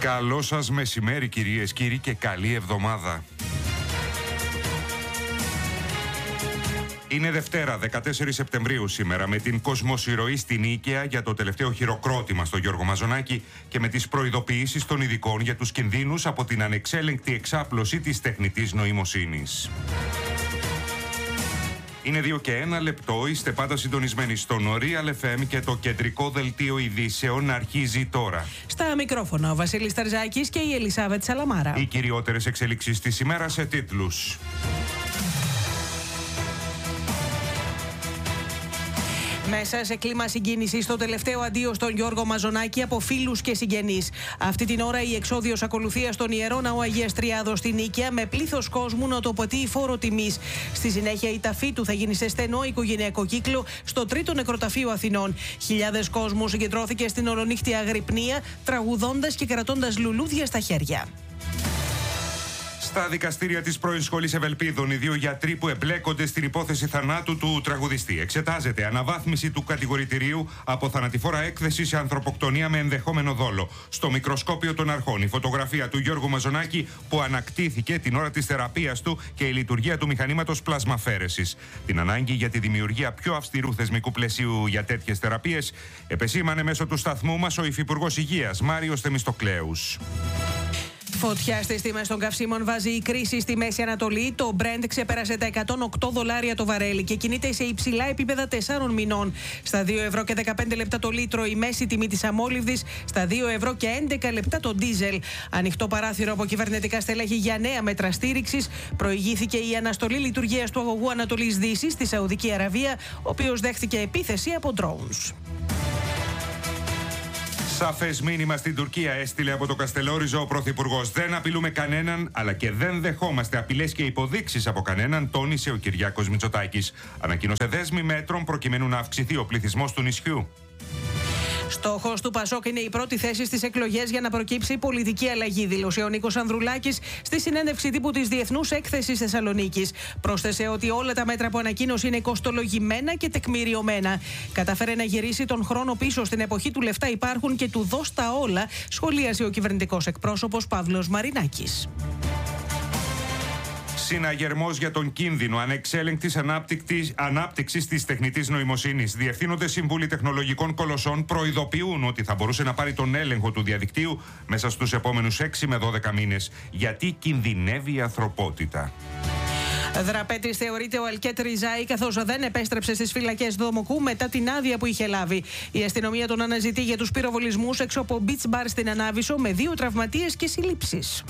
Καλό σας μεσημέρι κυρίες, κύριοι, και καλή εβδομάδα. Είναι Δευτέρα, 14 Σεπτεμβρίου σήμερα, με την κοσμοσυρωή στην Νίκαια για το τελευταίο χειροκρότημα στο Γιώργο Μαζονάκη και με τις προειδοποιήσεις των ειδικών για τους κινδύνους από την ανεξέλεγκτη εξάπλωση της τεχνητής νοημοσύνης. Είναι 2 και 1 λεπτό, είστε πάντα συντονισμένοι στο Real FM και το κεντρικό δελτίο ειδήσεων αρχίζει τώρα. Στα μικρόφωνα ο Βασίλης Ταρζάκης και η Ελισάβετ Σαλαμάρα. Οι κυριότερες εξελίξεις της ημέρας σε τίτλους. Μέσα σε κλίμα συγκίνησης, το τελευταίο αντίο στον Γιώργο Μαζονάκη από φίλους και συγγενείς. Αυτή την ώρα η εξόδιος ακολουθία στον Ιερό Ναό Αγίας Τριάδος στην Νίκαια, με πλήθος κόσμου να το ποτεί φόρο τιμής. Στη συνέχεια η ταφή του θα γίνει σε στενό οικογενειακό κύκλο στο τρίτο νεκροταφείο Αθηνών. Χιλιάδες κόσμου συγκεντρώθηκε στην ολονύχτια αγρυπνία, τραγουδώντας και κρατώντας λουλούδια στα χέρια. Στα δικαστήρια της πρώην σχολής Ευελπίδων, οι 2 γιατροί που εμπλέκονται στην υπόθεση θανάτου του τραγουδιστή. Εξετάζεται αναβάθμιση του κατηγορητηρίου από θανατηφόρα έκθεση σε ανθρωποκτονία με ενδεχόμενο δόλο. Στο μικροσκόπιο των αρχών, η φωτογραφία του Γιώργου Μαζονάκη που ανακτήθηκε την ώρα της θεραπείας του και η λειτουργία του μηχανήματος πλασμαφαίρεσης. Την ανάγκη για τη δημιουργία πιο αυστηρού θεσμικού πλαισίου για τέτοιες θεραπείες επεσήμανε μέσω του σταθμού μας ο Υφυπουργός Υγείας Μάριος Θεμιστοκλέους. Φωτιά στις τιμές των καυσίμων βάζει η κρίση στη Μέση Ανατολή. Το Brent ξεπέρασε τα $108 το βαρέλι και κινείται σε υψηλά επίπεδα 4 μηνών. Στα 2 ευρώ και 15 λεπτά το λίτρο η μέση τιμή της αμόλυβδης, στα 2 ευρώ και 11 λεπτά το ντίζελ. Ανοιχτό παράθυρο από κυβερνητικά στελέχη για νέα μέτρα στήριξης. Προηγήθηκε η αναστολή λειτουργίας του αγωγού Ανατολής Δύσης στη Σαουδική Αραβία, ο οποίος δέχθηκε επίθεση από drones. Σαφές μήνυμα στην Τουρκία έστειλε από το Καστελόριζο ο Πρωθυπουργός. Δεν απειλούμε κανέναν, αλλά και δεν δεχόμαστε απειλές και υποδείξεις από κανέναν, τόνισε ο Κυριάκος Μητσοτάκης. Ανακοίνωσε δέσμη μέτρων προκειμένου να αυξηθεί ο πληθυσμός του νησιού. Στόχος του Πασόκ είναι η πρώτη θέση στις εκλογές για να προκύψει πολιτική αλλαγή, δήλωσε ο Νίκος Ανδρουλάκης στη συνέντευξη τύπου της Διεθνούς Έκθεσης Θεσσαλονίκης. Πρόσθεσε ότι όλα τα μέτρα που ανακοίνωσε είναι κοστολογημένα και τεκμηριωμένα. Κατάφερε να γυρίσει τον χρόνο πίσω στην εποχή του λεφτά υπάρχουν και του δώσ' τα όλα, σχολίασε ο κυβερνητικός εκπρόσωπος Παύλος Μαρινάκης. Συναγερμός για τον κίνδυνο ανεξέλεγκτης ανάπτυξης της τεχνητής νοημοσύνης. Διευθύνοντες Σύμβουλοι Τεχνολογικών Κολοσσών προειδοποιούν ότι θα μπορούσε να πάρει τον έλεγχο του διαδικτύου μέσα στους επόμενους 6 με 12 μήνες. Γιατί κινδυνεύει η ανθρωπότητα. Δραπέτης θεωρείται ο Αλκέτ Ριζάη, καθώς δεν επέστρεψε στις φυλακές Δομοκού μετά την άδεια που είχε λάβει. Η αστυνομία τον αναζητεί για τους πυροβολισμούς έξω από beach bar στην Ανάβησο με 2 τραυματίες και συλλήψεις.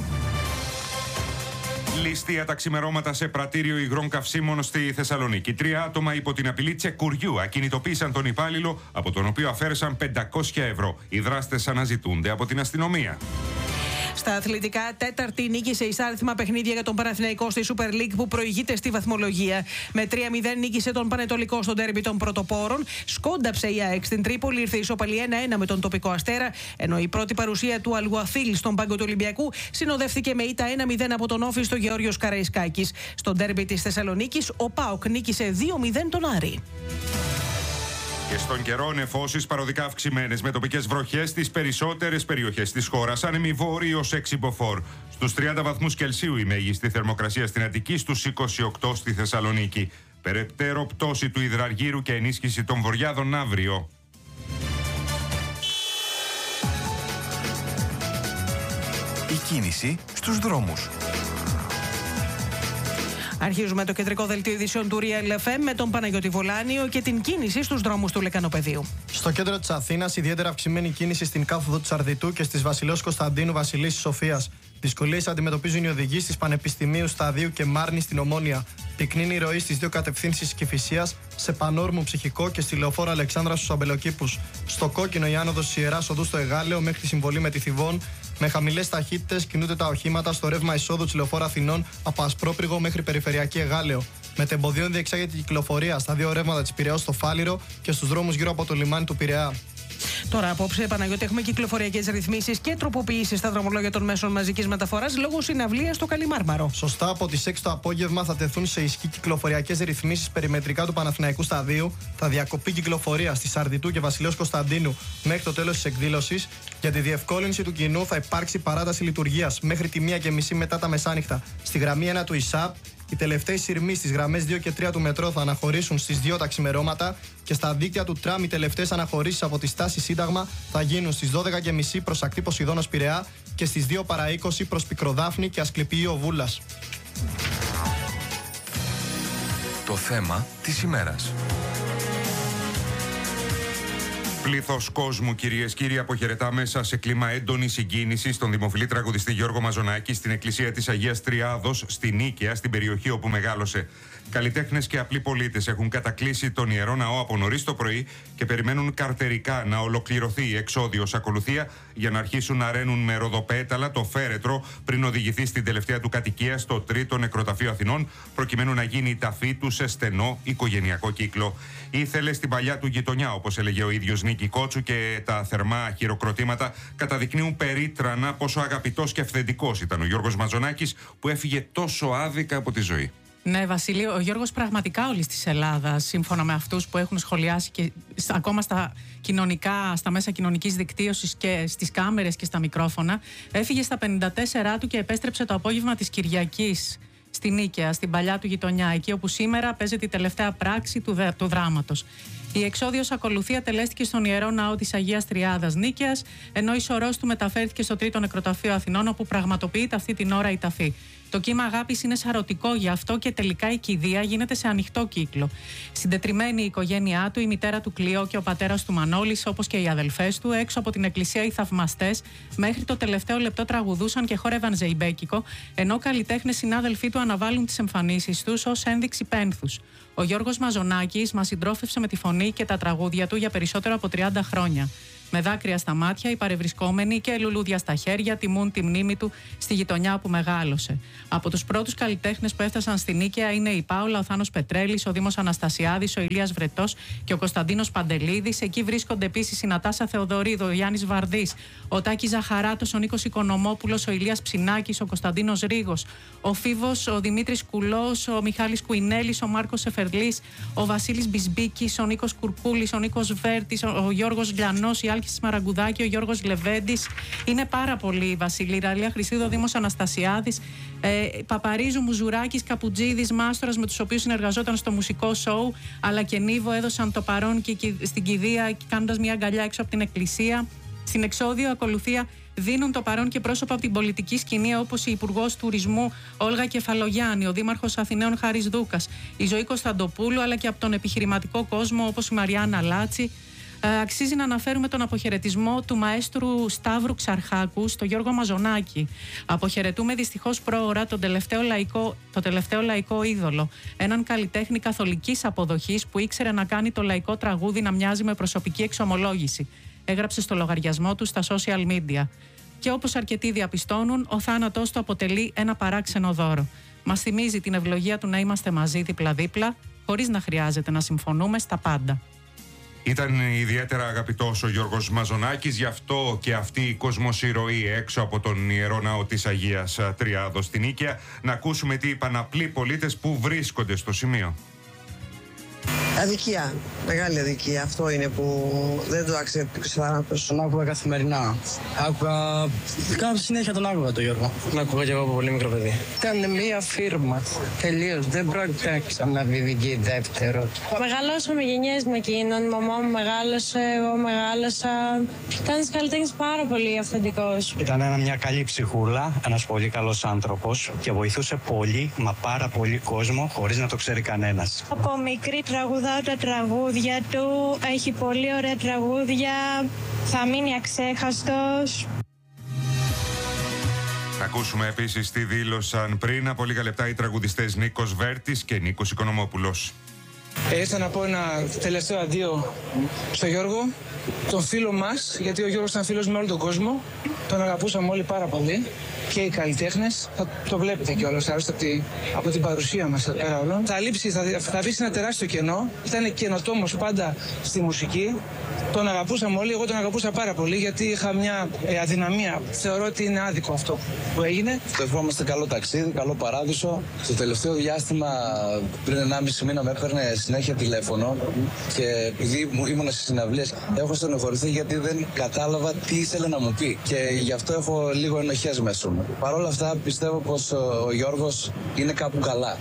Ληστεία τα ξημερώματα σε πρατήριο υγρών καυσίμων στη Θεσσαλονίκη. 3 άτομα υπό την απειλή τσεκουριού ακινητοποίησαν τον υπάλληλο, από τον οποίο αφαίρεσαν 500 ευρώ. Οι δράστες αναζητούνται από την αστυνομία. Στα αθλητικά, τέταρτη νίκη σε εισάριθμα παιχνίδια για τον Παναθηναϊκό στη Super League που προηγείται στη βαθμολογία. Με 3-0 νίκησε τον Πανετολικό στο ντέρμπι των πρωτοπόρων. Σκόνταψε η ΑΕΚ στην Τρίπολη, ήρθε ισοπαλή 1-1 με τον τοπικό Αστέρα. Ενώ η πρώτη παρουσία του Αλγουαθίλ στον πάγκο του Ολυμπιακού συνοδεύτηκε με ήττα 1-0 από τον Όφη στο Γεώργιος Καραϊσκάκης. Στο ντέρμπι της Θεσσαλονίκης, ο ΠΑΟΚ νίκησε 2-0 τον Άρη. Και στον καιρό, νεφώσεις παροδικά αυξημένες με τοπικές βροχές στις περισσότερες περιοχές της χώρας. Άνεμοι βόρειοι ως εξυποφόρ. Στους 30 βαθμούς Κελσίου η μέγιστη θερμοκρασία στην Αττική, στους 28 στη Θεσσαλονίκη. Περαιτέρω πτώση του υδραργύρου και ενίσχυση των βορειάδων αύριο. Η κίνηση στους δρόμους. Αρχίζουμε το κεντρικό δελτίο ειδήσεων του Real FM με τον Παναγιώτη Βολάνιο και την κίνηση στους δρόμους του Λεκανοπεδίου. Στο κέντρο της Αθήνας, ιδιαίτερα αυξημένη κίνηση στην κάθοδο της Αρδιτού και στις Βασιλέως Κωνσταντίνου Βασιλής Σοφίας. Δυσκολίες αντιμετωπίζουν οι οδηγοί στις Πανεπιστημίου Σταδίου και Μάρνη στην Ομόνια. Πυκνή η ροή στις 2 κατευθύνσεις Κηφισίας, σε Πανόρμου Ψυχικό και στη Λεωφόρο Αλεξάνδρα στους Αμπελοκήπους. Στο κόκκινο η άνοδος της Ιεράς Οδού στο Εγάλεο μέχρι τη συμβολή με τη Θηβών. Με χαμηλές ταχύτητες κινούνται τα οχήματα στο ρεύμα εισόδου της Λεωφόρου Αθηνών από Ασπρόπριγο μέχρι Περιφερειακή Εγάλεο. Μετεμποδίων διεξάγεται η κυκλοφορία στα 2 ρεύματα της Πειραιώς στο Φάληρο και στους δρόμους γύρω από το λιμάνι του Πειραιά. Τώρα, απόψε, Παναγιώτη, έχουμε κυκλοφοριακές ρυθμίσεις και τροποποιήσεις στα δρομολόγια των μέσων μαζικής μεταφοράς λόγω συναυλίας στο Καλιμάρμαρο. Σωστά, από τις 6 το απόγευμα θα τεθούν σε ισχύ κυκλοφοριακές ρυθμίσεις περιμετρικά του Παναθηναϊκού Σταδίου. Θα διακοπεί κυκλοφορία στη Σαρδιτού και Βασιλέως Κωνσταντίνου μέχρι το τέλος της εκδήλωσης. Για τη διευκόλυνση του κοινού θα υπάρξει παράταση λειτουργίας μέχρι τη 1:30 μετά τα μεσάνυχτα στη γραμμή 1 του ΙΣΑΠ. Οι τελευταίοι σειρμοί στις γραμμές 2 και 3 του μετρό θα αναχωρήσουν στις 2 τα ξημερώματα και στα δίκτυα του τραμ οι τελευταίες αναχωρήσεις από τη στάση Σύνταγμα θα γίνουν στις 12:30 προς ακτή Ποσειδώνος Πειραιά και στις 2 παρά 20 προς Πικροδάφνη και Ασκληπιείο Βούλας. Το θέμα της ημέρας. Πλήθος κόσμου, κυρίες και κύριοι, αποχαιρετά μέσα σε κλίμα έντονη συγκίνηση στον δημοφιλή τραγουδιστή Γιώργο Μαζονάκη στην εκκλησία της Αγίας Τριάδος στη Νίκαια, στην περιοχή όπου μεγάλωσε. Καλλιτέχνες και απλοί πολίτες έχουν κατακλείσει τον Ιερό Ναό από νωρίς το πρωί και περιμένουν καρτερικά να ολοκληρωθεί η εξόδιος ακολουθία για να αρχίσουν να ραίνουν με ροδοπέταλα το φέρετρο πριν οδηγηθεί στην τελευταία του κατοικία στο 3ο Νεκροταφείο Αθηνών, προκειμένου να γίνει η ταφή του σε στενό οικογενειακό κύκλο. Ήθελε στην παλιά του γειτονιά, όπως έλεγε ο ίδιος Νίκη Κότσου, και τα θερμά χειροκροτήματα καταδεικνύουν περίτρανα πόσο αγαπητός και αυθεντικός ήταν ο Γιώργος Μαζονάκης, που έφυγε τόσο άδικα από τη ζωή. Ναι, Βασίλη, ο Γιώργος πραγματικά όλης της Ελλάδας, σύμφωνα με αυτούς που έχουν σχολιάσει και ακόμα στα μέσα κοινωνικής δικτύωσης και στις κάμερες και στα μικρόφωνα, έφυγε στα 54 του και επέστρεψε το απόγευμα της Κυριακής στη Νίκαια, στην παλιά του γειτονιά, εκεί όπου σήμερα παίζεται η τελευταία πράξη του δράματος. Η εξόδιος ακολουθία τελέστηκε στον Ιερό Ναό της Αγίας Τριάδας Νίκαιας, ενώ η σωρός του μεταφέρθηκε στο 3ο Νεκροταφείο Αθηνών, όπου πραγματοποιείται αυτή την ώρα η ταφή. Το κύμα αγάπης είναι σαρωτικό, γι' αυτό και τελικά η κηδεία γίνεται σε ανοιχτό κύκλο. Συντετριμμένη η οικογένειά του, η μητέρα του Κλειό και ο πατέρας του Μανώλης, όπως και οι αδελφές του, έξω από την εκκλησία οι θαυμαστές, μέχρι το τελευταίο λεπτό τραγουδούσαν και χόρευαν ζεϊμπέκικο, ενώ καλλιτέχνες συνάδελφοί του αναβάλουν τις εμφανίσεις τους ως ένδειξη πένθους. Ο Γιώργος Μαζονάκης μας συντρόφευσε με τη φωνή και τα τραγούδια του για περισσότερο από 30 χρόνια. Με δάκρυα στα μάτια, οι παρευρισκόμενοι και λουλούδια στα χέρια τιμούν τη μνήμη του στη γειτονιά που μεγάλωσε. Από τους πρώτους καλλιτέχνες που έφτασαν στη Νίκαια είναι η Πάολα, ο Θάνος Πετρέλης, ο Δήμος Αναστασιάδης, ο Ηλίας Βρετός και ο Κωνσταντίνος Παντελίδης. Εκεί βρίσκονται επίσης η Νατάσα Θεοδωρίδου, ο Γιάννης Βαρδής, ο Τάκης Ζαχαράτος, ο Νίκος Οικονομόπουλος, ο Ηλίας Ψινάκης, ο Κωνσταντίνος Ρίγος, ο Φίβος, ο Δημήτρης Κουλός, ο Μιχάλης Κουινέλης, ο Μάρκος Σεφερλής, ο Βασίλης Μπισμπίκης, ο Νίκος Κουρκούλης, ο Νίκος Βέρτης, ο Γιώργος Λιανός, η Άλκης Μαραγκουδάκη, ο Γιώργος Λεβέντης. Είναι πάρα πολλοί, Βασίλη. Ραλία Χρυσίδο, Δήμος Αναστασιάδης, Παπαρίζου, Μουζουράκης, Καπουτζίδης, Μάστορας, με τους οποίους συνεργαζόταν στο μουσικό σοου, αλλά και Νίβο έδωσαν το παρόν και στην κηδεία, κάνοντας μια αγκαλιά έξω από την εκκλησία. Στην εξόδιο ακολουθία δίνουν το παρόν και πρόσωπα από την πολιτική σκηνή, όπως η Υπουργός Τουρισμού Όλγα Κεφαλογιάννη, ο Δήμαρχος Αθηναίων Χάρης Δούκας, η Ζωή Κωνσταντοπούλου, αλλά και από τον επιχειρηματικό κόσμο, όπως η Μαριάννα Λάτση. Αξίζει να αναφέρουμε τον αποχαιρετισμό του μαέστρου Σταύρου Ξαρχάκου στο Γιώργο Μαζονάκη. Αποχαιρετούμε δυστυχώς πρόωρα το τελευταίο λαϊκό είδωλο. Έναν καλλιτέχνη καθολικής αποδοχής που ήξερε να κάνει το λαϊκό τραγούδι να μοιάζει με προσωπική εξομολόγηση. Έγραψε στο λογαριασμό του στα social media. Και όπως αρκετοί διαπιστώνουν, ο θάνατός του αποτελεί ένα παράξενο δώρο. Μας θυμίζει την ευλογία του να είμαστε μαζί δίπλα-δίπλα, χωρίς να χρειάζεται να συμφωνούμε στα πάντα. Ήταν ιδιαίτερα αγαπητός ο Γιώργος Μαζονάκης, γι' αυτό και αυτή η κοσμοσυρωή έξω από τον Ιερό Ναό της Αγίας Τριάδος στην Νίκαια. Να ακούσουμε τι είπαν απλοί πολίτες που βρίσκονται στο σημείο. Αδικία. Μεγάλη αδικία. Αυτό είναι που δεν το αξιοποιούσε ο θάνατος. Τον άκουγα καθημερινά. Κάπου συνέχεια τον άκουγα τον Γιώργο. Τον άκουγα και εγώ από πολύ μικρό παιδί. Ήταν μία φίρμα. Τελείως. Δεν πρόκειται να ξαναβεί και δεύτερο. Μεγαλώσαμε γενιές με εκείνον. Η μαμά μου μεγάλωσε, εγώ μεγάλωσα. Ήταν ένας καλλιτέχνης πάρα πολύ αυθεντικός. Ήταν μια καλή ψυχούλα, ένας πολύ καλός άνθρωπος και βοηθούσε πολύ, μα πάρα πολύ κόσμο, χωρίς να το ξέρει κανένας. Από μικρή τραγουδάω τα τραγούδια του. Έχει πολύ ωραία τραγούδια. Θα μείνει αξέχαστος. Να ακούσουμε επίσης τι δήλωσαν πριν από λίγα λεπτά οι τραγουδιστές Νίκος Βέρτης και Νίκος Οικονομόπουλος. Ήρθα να πω ένα τελευταίο αντίο στο Γιώργο, τον φίλο μας, γιατί ο Γιώργος ήταν φίλος με όλο τον κόσμο. Τον αγαπούσαμε όλοι πάρα πολύ. και οι καλλιτέχνες. Θα το βλέπετε κιόλας, άλλωστε από την παρουσία μας εδώ πέρα όλων. Θα αφήσει ένα τεράστιο κενό. Ήταν καινοτόμος πάντα στη μουσική. Τον αγαπούσαμε όλοι, εγώ τον αγαπούσα πάρα πολύ γιατί είχα μια αδυναμία. Θεωρώ ότι είναι άδικο αυτό που έγινε. Το ευχόμαστε καλό ταξίδι, καλό παράδεισο. Στο τελευταίο διάστημα, πριν 1,5 μήνα, με έπαιρνε συνέχεια τηλέφωνο και επειδή ήμουν στις συναυλίες, έχω στενοχωρηθεί γιατί δεν κατάλαβα τι ήθελε να μου πει. Και γι' αυτό έχω λίγο ενοχές μέσα μου. Παρ' όλα αυτά, πιστεύω πως ο Γιώργος είναι κάπου καλά.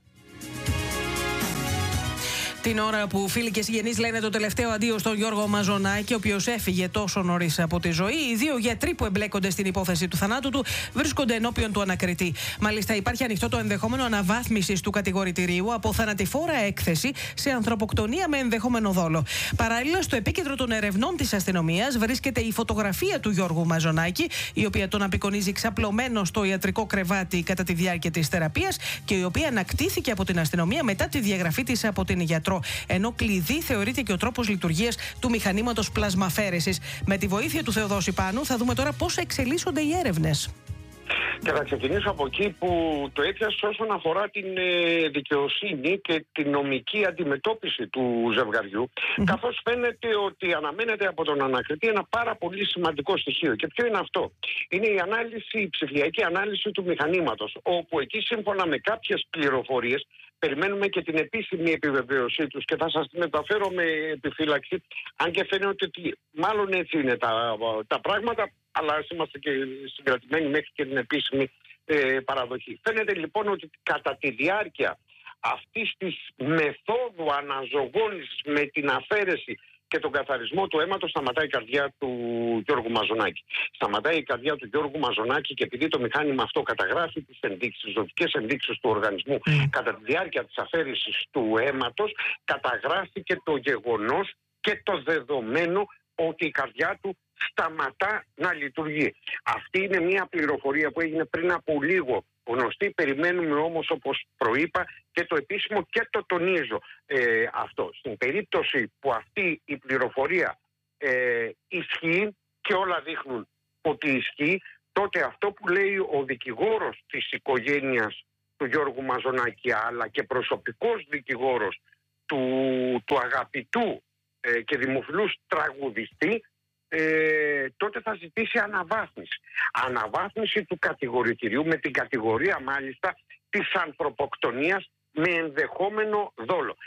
Την ώρα που φίλοι και συγγενείς λένε το τελευταίο αντίο στον Γιώργο Μαζονάκη, ο οποίος έφυγε τόσο νωρίς από τη ζωή, οι δύο γιατροί που εμπλέκονται στην υπόθεση του θανάτου του βρίσκονται ενώπιον του ανακριτή. Μάλιστα, υπάρχει ανοιχτό το ενδεχόμενο αναβάθμισης του κατηγορητηρίου από θανατηφόρα έκθεση σε ανθρωποκτονία με ενδεχόμενο δόλο. Παράλληλα, στο επίκεντρο των ερευνών της αστυνομίας βρίσκεται η φωτογραφία του Γιώργου Μαζονάκη, η οποία τον απεικονίζει ξαπλωμένο στο ιατρικό κρεβάτι κατά τη διάρκεια της θεραπείας και η οποία ανακτήθηκε από την αστυνομία μετά τη διαγραφή της από την γιατρό. Ενώ κλειδί θεωρείται και ο τρόπος λειτουργίας του μηχανήματος πλασμαφέρεσης. Με τη βοήθεια του Θεοδόση Πάνου θα δούμε τώρα πώς εξελίσσονται οι έρευνες. Και θα ξεκινήσω από εκεί που το έπιασε όσον αφορά την δικαιοσύνη και την νομική αντιμετώπιση του ζευγαριού, καθώς φαίνεται ότι αναμένεται από τον ανακριτή ένα πάρα πολύ σημαντικό στοιχείο. Και ποιο είναι αυτό? Είναι η ανάλυση, η ψηφιακή ανάλυση του μηχανήματος, όπου εκεί σύμφωνα με κάποιες πληροφορίες περιμένουμε και την επίσημη επιβεβαίωσή τους και θα σας την μεταφέρω με επιφύλαξη, αν και φαίνεται ότι μάλλον έτσι είναι τα πράγματα, αλλά ας είμαστε και συγκρατημένοι μέχρι και την επίσημη παραδοχή. Φαίνεται λοιπόν ότι κατά τη διάρκεια αυτής της μεθόδου αναζωογόνησης με την αφαίρεση και τον καθαρισμό του αίματος σταματάει η καρδιά του Γιώργου Μαζονάκη. Σταματάει η καρδιά του Γιώργου Μαζονάκη και επειδή το μηχάνημα αυτό καταγράφει τις ενδείξεις, ζωτικές ενδείξεις του οργανισμού κατά τη διάρκεια της αφαίρεσης του αίματος, καταγράφει και το γεγονός και το δεδομένο ότι η καρδιά του σταματά να λειτουργεί. Αυτή είναι μια πληροφορία που έγινε πριν από λίγο γνωστή. Περιμένουμε όμως, όπως προείπα, και το επίσημο και το τονίζω αυτό. Στην περίπτωση που αυτή η πληροφορία ισχύει και όλα δείχνουν ότι ισχύει, τότε αυτό που λέει ο δικηγόρος της οικογένειας του Γιώργου Μαζονάκη, αλλά και προσωπικός δικηγόρος του αγαπητού και δημοφιλούς τραγουδιστή, τότε θα ζητήσει αναβάθμιση. Αναβάθμιση του κατηγορητηρίου με την κατηγορία μάλιστα της ανθρωποκτονίας με ενδεχόμενο δόλο.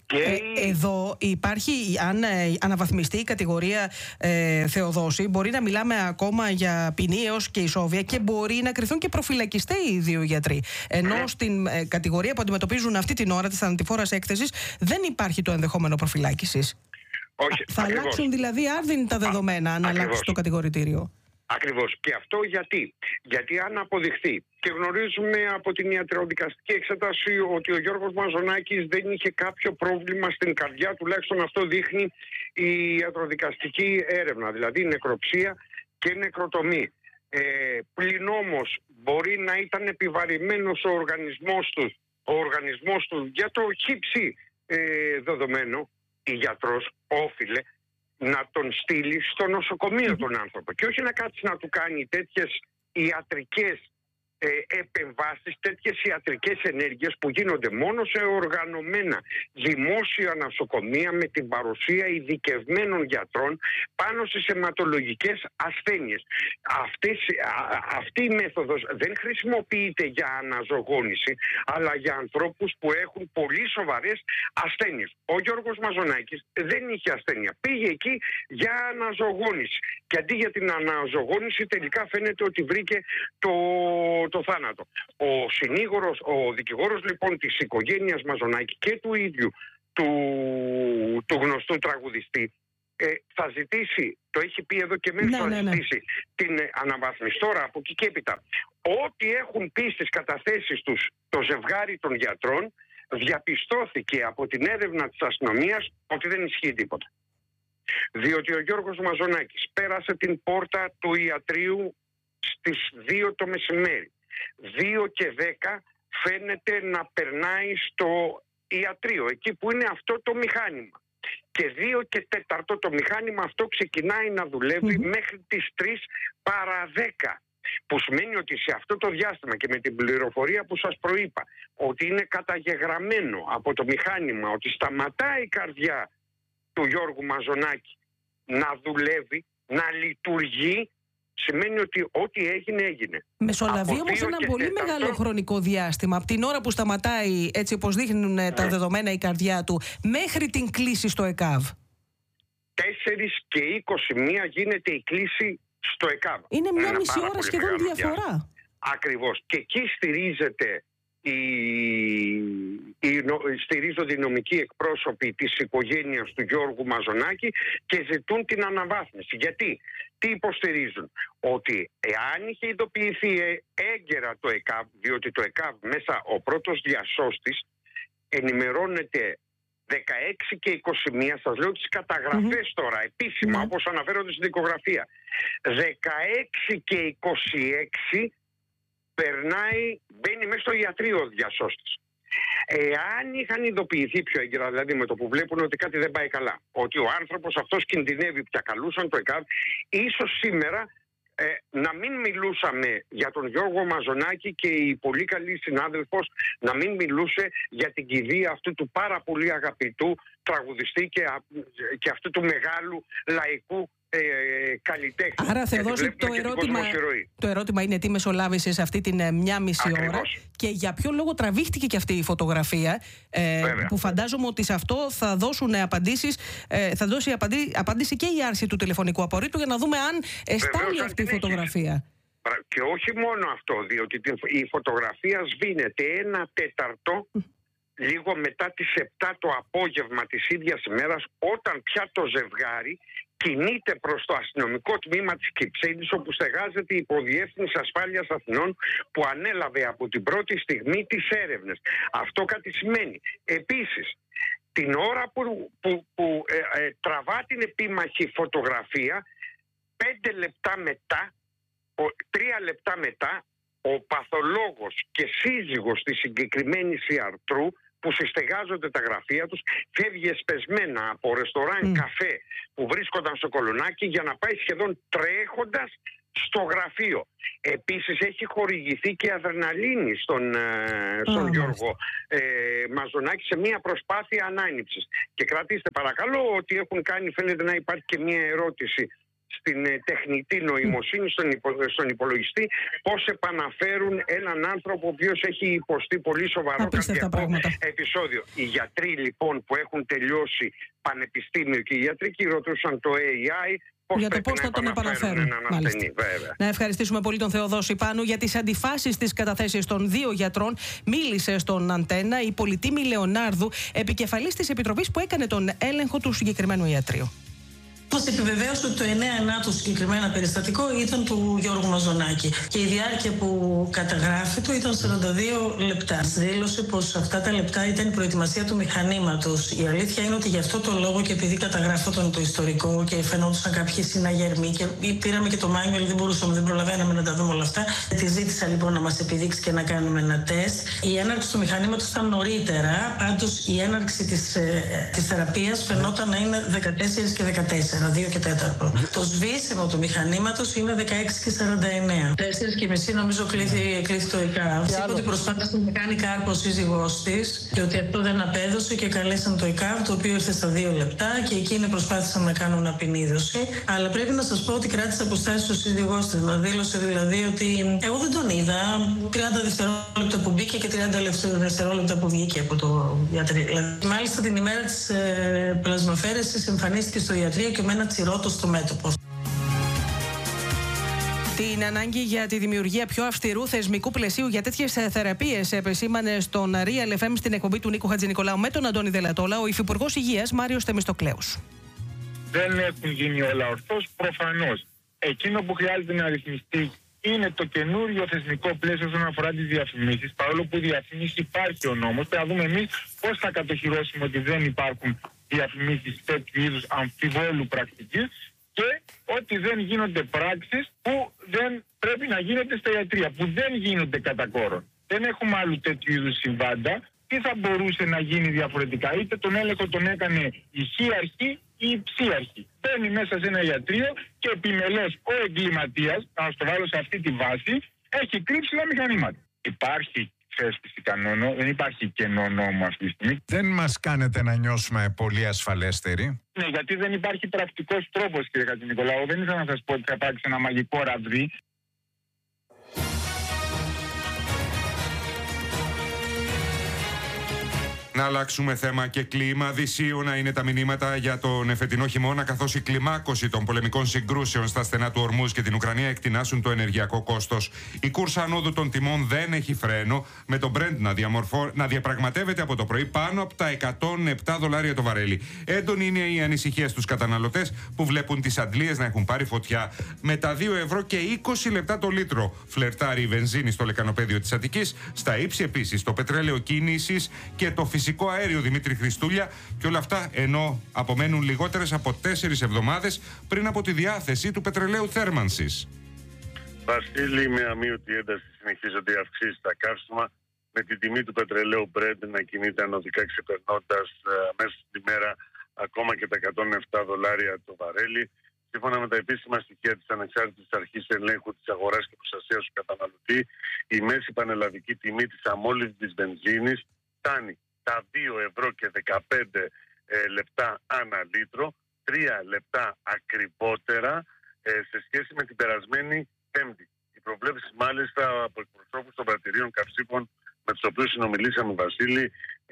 Εδώ υπάρχει, αν αναβαθμιστεί η κατηγορία Θεοδόση, μπορεί να μιλάμε ακόμα για ποινή έως και ισόβια και μπορεί να κριθούν και προφυλακιστέ οι δύο γιατροί. Ενώ στην κατηγορία που αντιμετωπίζουν αυτή την ώρα της θανατηφόρας έκθεσης δεν υπάρχει το ενδεχόμενο προφυλάκησης. Όχι, θα ακριβώς. αλλάξουν δηλαδή άρδιν τα δεδομένα αν αλλάξει το κατηγορητήριο. Ακριβώς. Και αυτό γιατί αν αποδειχθεί, και γνωρίζουμε από την ιατροδικαστική εξέταση ότι ο Γιώργος Μαζονάκης δεν είχε κάποιο πρόβλημα στην καρδιά, τουλάχιστον αυτό δείχνει η ιατροδικαστική έρευνα, δηλαδή νεκροψία και νεκροτομή. Πλην όμως μπορεί να ήταν επιβαρημένος ο οργανισμός του για το χύψη δεδομένο, η γιατρός όφιλε να τον στείλει στο νοσοκομείο τον άνθρωπο και όχι να κάτσει να του κάνει τέτοιες ιατρικές επεμβάσεις, τέτοιες ιατρικές ενέργειες που γίνονται μόνο σε οργανωμένα δημόσια νοσοκομεία με την παρουσία ειδικευμένων γιατρών πάνω στις αιματολογικές ασθένειες. Αυτή η μέθοδος δεν χρησιμοποιείται για αναζωογόνηση, αλλά για ανθρώπους που έχουν πολύ σοβαρές ασθένειες. Ο Γιώργος Μαζονάκης δεν είχε ασθένεια. Πήγε εκεί για αναζωογόνηση. Και αντί για την αναζωογόνηση τελικά φαίνεται ότι βρήκε το θάνατο. Ο δικηγόρος λοιπόν της οικογένειας Μαζονάκη και του ίδιου του γνωστού τραγουδιστή θα ζητήσει, το έχει πει εδώ και μέσα, θα ζητήσει την αναβάθμιση. Τώρα από εκεί και έπειτα, ό,τι έχουν πει στις καταθέσεις τους το ζευγάρι των γιατρών, διαπιστώθηκε από την έρευνα της αστυνομίας ότι δεν ισχύει τίποτα. Διότι ο Γιώργος Μαζονάκης πέρασε την πόρτα του ιατρείου στις 2 το μεσημέρι. 2 και 10 φαίνεται να περνάει στο ιατρείο, εκεί που είναι αυτό το μηχάνημα. Και 2 και 4 το μηχάνημα αυτό ξεκινάει να δουλεύει μέχρι τις 3 παρά 10. Που σημαίνει ότι σε αυτό το διάστημα και με την πληροφορία που σας προείπα, ότι είναι καταγεγραμμένο από το μηχάνημα ότι σταματάει η καρδιά του Γιώργου Μαζονάκη να δουλεύει, να λειτουργεί, σημαίνει ότι ό,τι έγινε, έγινε. Μεσολαβεί όμως ένα πολύ μεγάλο χρονικό διάστημα. Από την ώρα που σταματάει, έτσι όπως δείχνουν τα δεδομένα, η καρδιά του, μέχρι την κλήση στο ΕΚΑΒ. 4 και 21 γίνεται η κλήση στο ΕΚΑΒ. Είναι μια μισή ώρα σχεδόν διαφορά. Ακριβώς. Και εκεί στηρίζονται οι νομικοί εκπρόσωποι της οικογένειας του Γιώργου Μαζονάκη και ζητούν την αναβάθμιση. Γιατί, τι υποστηρίζουν? Ότι εάν είχε ειδοποιηθεί έγκαιρα το ΕΚΑΒ, διότι το ΕΚΑΒ μέσα ο πρώτος διασώστης ενημερώνεται 16 και 21, σας λέω τις καταγραφές τώρα, επίσημα, όπως αναφέρονται στην δικογραφία. 16 και 26 μπαίνει μέσα στο ιατρείο ο διασώστης. Εάν είχαν ειδοποιηθεί πιο έγκαιρα, δηλαδή με το που βλέπουν ότι κάτι δεν πάει καλά, ότι ο άνθρωπος αυτός κινδυνεύει, πια καλούσαν το ΕΚΑΒ, ίσως σήμερα να μην μιλούσαμε για τον Γιώργο Μαζονάκη και η πολύ καλή συνάδελφος να μην μιλούσε για την κηδεία αυτού του πάρα πολύ αγαπητού τραγουδιστή και αυτού του μεγάλου λαϊκού καλλιτέχνη. Άρα Θεοδόση, το ερώτημα είναι τι μεσολάβησε σε αυτή την μια μισή ώρα και για ποιο λόγο τραβήχτηκε και αυτή η φωτογραφία, που φαντάζομαι ότι σε αυτό θα δώσουν απαντήσεις, θα δώσει απάντηση και η άρση του τηλεφωνικού απορρίτου για να δούμε αν εστάλει αυτή η φωτογραφία. Και όχι μόνο αυτό, διότι η φωτογραφία σβήνεται 1/4 λίγο μετά τις 7 το απόγευμα της ίδιας ημέρας, όταν πια το ζευγάρι κινείται προς το αστυνομικό τμήμα της Κυψέλης, όπου στεγάζεται η Υποδιεύθυνση Ασφάλειας Αθηνών, που ανέλαβε από την πρώτη στιγμή τις έρευνες. Αυτό κάτι σημαίνει. Επίσης, την ώρα που τραβά την επίμαχη φωτογραφία, 5 λεπτά μετά, 3 λεπτά μετά, ο παθολόγος και σύζυγος της συγκεκριμένης ιατρού, που συστεγάζονται τα γραφεία τους, φεύγει εσπεσμένα από ρεστοράν καφέ που βρίσκονταν στο Κολονάκι για να πάει σχεδόν τρέχοντας στο γραφείο. Επίσης έχει χορηγηθεί και αδρεναλίνη στον Γιώργο Μαζονάκη σε μια προσπάθεια ανάνυψης. Και κρατήστε παρακαλώ ότι έχουν κάνει, φαίνεται να υπάρχει και μια ερώτηση στην τεχνητή νοημοσύνη, στον υπολογιστή, πώς επαναφέρουν έναν άνθρωπο ο οποίος έχει υποστεί πολύ σοβαρό καρδιακό επεισόδιο. Οι γιατροί λοιπόν που έχουν τελειώσει πανεπιστήμιο και οι ιατρικοί ρωτούσαν το AI για το πώς θα τον επαναφέρουν. Να ευχαριστήσουμε πολύ τον Θεοδόση Πάνου. Για τις αντιφάσεις της καταθέσεις των 2 γιατρών μίλησε στον Αντένα η Πολυτίμη Λεωνάρδου, επικεφαλής της επιτροπής που έκανε τον έλεγχο του συγκεκριμένου ιατρείου. Μας επιβεβαίωσε ότι το 9-9 το συγκεκριμένα περιστατικό ήταν του Γιώργου Μαζονάκη και η διάρκεια που καταγράφει του ήταν 42 λεπτά. Δήλωσε πως αυτά τα λεπτά ήταν η προετοιμασία του μηχανήματος. Η αλήθεια είναι ότι γι' αυτό το λόγο και επειδή καταγράφονταν το ιστορικό και φαινόντουσαν κάποιοι συναγερμοί και πήραμε και το μάνιουαλ, δεν προλαβαίναμε να τα δούμε όλα αυτά. Τη ζήτησα λοιπόν να μας επιδείξει και να κάνουμε ένα τεστ. Η έναρξη του μηχανήματος ήταν νωρίτερα, πάντως η έναρξη της θεραπείας φαινόταν να είναι 14 και 14. 2 και 4. Το σβήσιμο του μηχανήματος είναι 16 και 49. 4 και μισή νομίζω κλείθη το ΕΚΑΒ. Είπε ότι προσπάθησε να κάνει κάρπο ο σύζυγός της και ότι αυτό δεν απέδωσε και καλέσαν το ΕΚΑΒ, το οποίο ήρθε στα 2 λεπτά και εκείνοι προσπάθησαν να κάνουν απεινίδωση. Αλλά πρέπει να σας πω ότι κράτησε αποστάσεις ο σύζυγός της. Μα δήλωσε δηλαδή ότι εγώ δεν τον είδα. 30 δευτερόλεπτα που μπήκε και 30 δευτερόλεπτα που βγήκε από το ιατρείο. Μάλιστα την ημέρα της πλασμαφέρεσης εμφανίστηκε στο ιατρείο και με ένα τσιρότο στο μέτωπο. Την ανάγκη για τη δημιουργία πιο αυστηρού θεσμικού πλαισίου για τέτοιες θεραπείες επεσήμανε στον Real FM στην εκπομπή του Νίκου Χατζηνικολάου με τον Αντώνη Δελατόλα ο Υφυπουργός Υγείας Μάριος Θεμιστοκλέους. Δεν έχουν γίνει όλα ορθώς, προφανώς. Εκείνο που χρειάζεται να ρυθμιστεί είναι το καινούριο θεσμικό πλαίσιο όσον αφορά τις διαφημίσεις. Παρόλο που η διαφήμιση υπάρχει ο νόμος, πρέπει να δούμε εμείς πώς θα κατοχυρώσουμε ότι δεν υπάρχουν διαφημίσεις τέτοιου είδους αμφιβόλου πρακτικής και ότι δεν γίνονται πράξεις που δεν πρέπει να γίνονται στα ιατρεία, που δεν γίνονται κατά κόρον. Δεν έχουμε άλλου τέτοιου είδους συμβάντα. Τι θα μπορούσε να γίνει διαφορετικά? Είτε τον έλεγχο τον έκανε η αρχή, η ψίαρχη. Μπαίνει μέσα σε ένα ιατρείο και επιμελώς ο εγκληματίας, να το βάλω σε αυτή τη βάση, έχει κρύψει τα μηχανήματα. Υπάρχει θέσπιση κανόνων, δεν υπάρχει κενό νόμο αυτή τη στιγμή. Δεν μας κάνετε να νιώσουμε πολύ ασφαλέστεροι. Ναι, γιατί δεν υπάρχει πρακτικός τρόπος, κύριε Χατζηνικολάου. Δεν ήθελα να σας πω ότι θα υπάρξει ένα μαγικό ραβδί. Να αλλάξουμε θέμα και κλίμα. Δυσίωνα είναι τα μηνύματα για τον εφετινό χειμώνα, καθώς η κλιμάκωση των πολεμικών συγκρούσεων στα στενά του Ορμούζ και την Ουκρανία εκτινάσουν το ενεργειακό κόστος. Η κούρσα ανόδου των τιμών δεν έχει φρένο, με το Brent να διαπραγματεύεται από το πρωί πάνω από τα $107 το βαρέλι. Έντονη είναι η ανησυχία στους καταναλωτές που βλέπουν τις αντλίες να έχουν πάρει φωτιά. Με τα 2 ευρώ και 20 λεπτά το λίτρο φλερτάρει η βενζίνη στο λεκανοπέδιο της Αττικής. Στα ύψη επίσης το πετρέλαιο κίνησης και το φυσικό αέριο, Δημήτρη Χριστούλια, και όλα αυτά ενώ απομένουν λιγότερες από 4 εβδομάδες πριν από τη διάθεση του πετρελαίου θέρμανσης. Βασίλη, με αμύωτη ένταση συνεχίζονται οι αυξήσεις στα καύσιμα, με την τιμή του πετρελαίου Brent να κινείται ανωδικά, ξεπερνώντας μέσα στην ημέρα ακόμα και τα $107 το βαρέλι. Σύμφωνα με τα επίσημα στοιχεία της Ανεξάρτητης Αρχής Ελέγχου της Αγοράς και Προστασίας του Καταναλωτή, η μέση πανελλαδική τιμή της αμόλυβδης βενζίνης φτάνει τα 2 ευρώ και 15 λεπτά ανά λίτρο, 3 λεπτά ακριβότερα σε σχέση με την περασμένη Πέμπτη. Οι προβλέψεις μάλιστα από εκπροσώπους των πρατηρίων καυσίμων με τους οποίους συνομιλήσαμε, Βασίλη,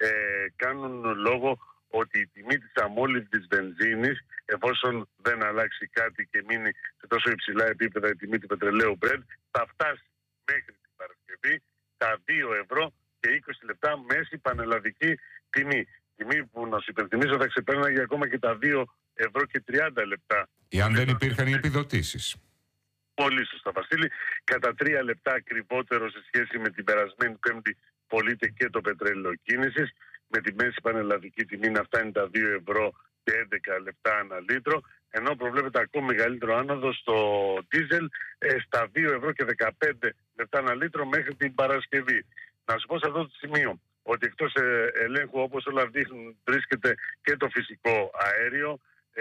κάνουν λόγο ότι η τιμή της αμόλυβδης βενζίνης, εφόσον δεν αλλάξει κάτι και μείνει σε τόσο υψηλά επίπεδα η τιμή του πετρελαίου Brent, θα φτάσει μέχρι την Παρασκευή τα 2 ευρώ και 20 λεπτά μέση πανελλαδική τιμή. Τιμή που, να σου υπενθυμίσω, θα ξεπέρναγε ακόμα και τα 2 ευρώ και 30 λεπτά. Εάν δεν υπήρχαν οι επιδοτήσεις. Πολύ σωστά, Βασίλη. Κατά 3 λεπτά ακριβότερο σε σχέση με την περασμένη Πέμπτη πωλείται και το πετρέλαιο κίνησης, με τη μέση πανελλαδική τιμή να φτάνει τα 2 ευρώ και 11 λεπτά ανά λίτρο, ενώ προβλέπεται ακόμα μεγαλύτερο άνοδο στο ντίζελ στα 2 ευρώ και 15 λεπτά ανά λίτρο μέχρι την Παρασκευή. Να σου πω σε αυτό το σημείο ότι εκτός ελέγχου, όπως όλα δείχνουν, βρίσκεται και το φυσικό αέριο,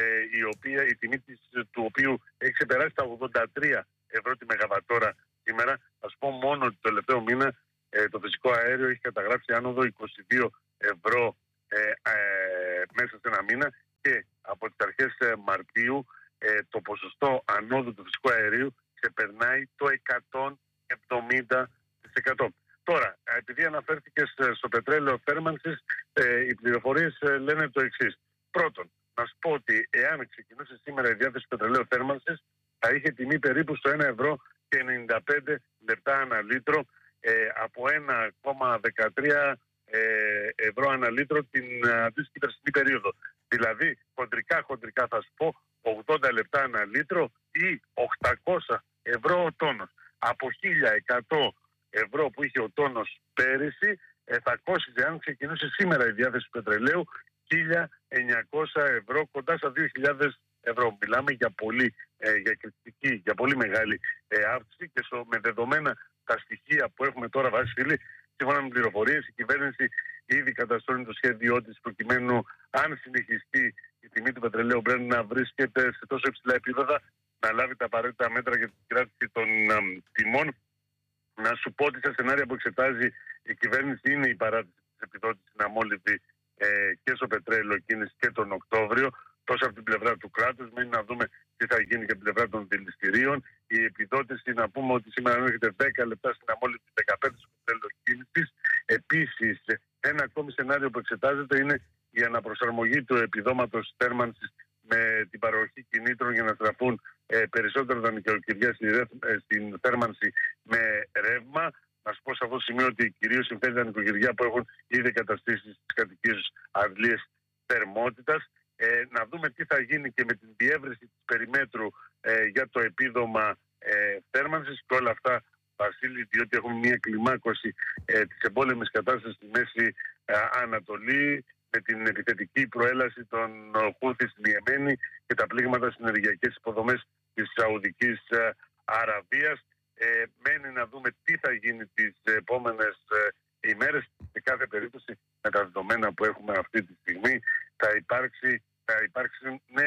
η τιμή του οποίου έχει ξεπεράσει τα 83 ευρώ τη μεγαβατόρα σήμερα. Θα σου πω μόνο ότι το τελευταίο μήνα το φυσικό αέριο έχει καταγράψει άνοδο 22 ευρώ μέσα σε ένα μήνα, και από τις αρχές Μαρτίου το ποσοστό ανόδου του φυσικού αερίου ξεπερνάει το 170%. Τώρα, επειδή αναφέρθηκες στο πετρέλαιο θέρμανσης, οι πληροφορίες λένε το εξής. Πρώτον, να σου πω ότι εάν ξεκινούσε σήμερα η διάθεση πετρελαίου θέρμανσης, θα είχε τιμή περίπου στο 1 ευρώ και 95 λεπτά ανά λίτρο, από 1,13 ευρώ ανά λίτρο την αντίστοιχη περσινή περίοδο. Δηλαδή, χοντρικά θα σου πω, 80 λεπτά ανά λίτρο ή 800 ευρώ ο τόνος. Από 1.100 ευρώ που είχε ο τόνος πέρυσι, θα κόστιζε, αν ξεκινούσε σήμερα η διάθεση του πετρελαίου, 1.900 ευρώ, κοντά στα 2.000 ευρώ. Μιλάμε για για πολύ μεγάλη αύξηση, και με δεδομένα τα στοιχεία που έχουμε τώρα, Βασίλη, σύμφωνα με πληροφορίες, η κυβέρνηση ήδη καταστρώνει το σχέδιό της προκειμένου, αν συνεχιστεί η τιμή του πετρελαίου Brent να βρίσκεται σε τόσο υψηλά επίπεδα, να λάβει τα απαραίτητα μέτρα για την κράτηση των τιμών. Να σου πω ότι στα σενάρια που εξετάζει η κυβέρνηση είναι η παράτηση της επιδότησης στην αμόλυβδη και στο πετρέλαιο κίνηση και τον Οκτώβριο, τόσο από την πλευρά του κράτους. Μένει να δούμε τι θα γίνει και από την πλευρά των δηληστηρίων. Η επιδότηση, να πούμε ότι σήμερα έρχεται 10 λεπτά στην αμόλυβδη, 15 στο πετρέλαιο κίνησης. Επίσης, ένα ακόμη σενάριο που εξετάζεται είναι η αναπροσαρμογή του επιδόματος θέρμανσης με την παροχή κινήτρων για να στραφούν περισσότερο τα νοικοκυριά στην θέρμανση με ρεύμα. Να σου πω σε αυτό το σημείο ότι κυρίως συμφέρει τα νοικοκυριά που έχουν ήδη καταστήσει στις κατοικίες αντλίες θερμότητας. Να δούμε τι θα γίνει και με την διεύρυνση της περιμέτρου για το επίδομα θέρμανσης και όλα αυτά, Βασίλη, διότι έχουμε μια κλιμάκωση της εμπόλεμης κατάστασης στη Μέση Ανατολή, με την επιθετική προέλαση των Χούθι στην Ιεμένη και τα πλήγματα στις ενεργειακές υποδομές της Σαουδικής Αραβίας. Μένει να δούμε τι θα γίνει τις επόμενες ημέρες. Σε κάθε περίπτωση, με τα δεδομένα που έχουμε αυτή τη στιγμή, θα υπάρξουν νέες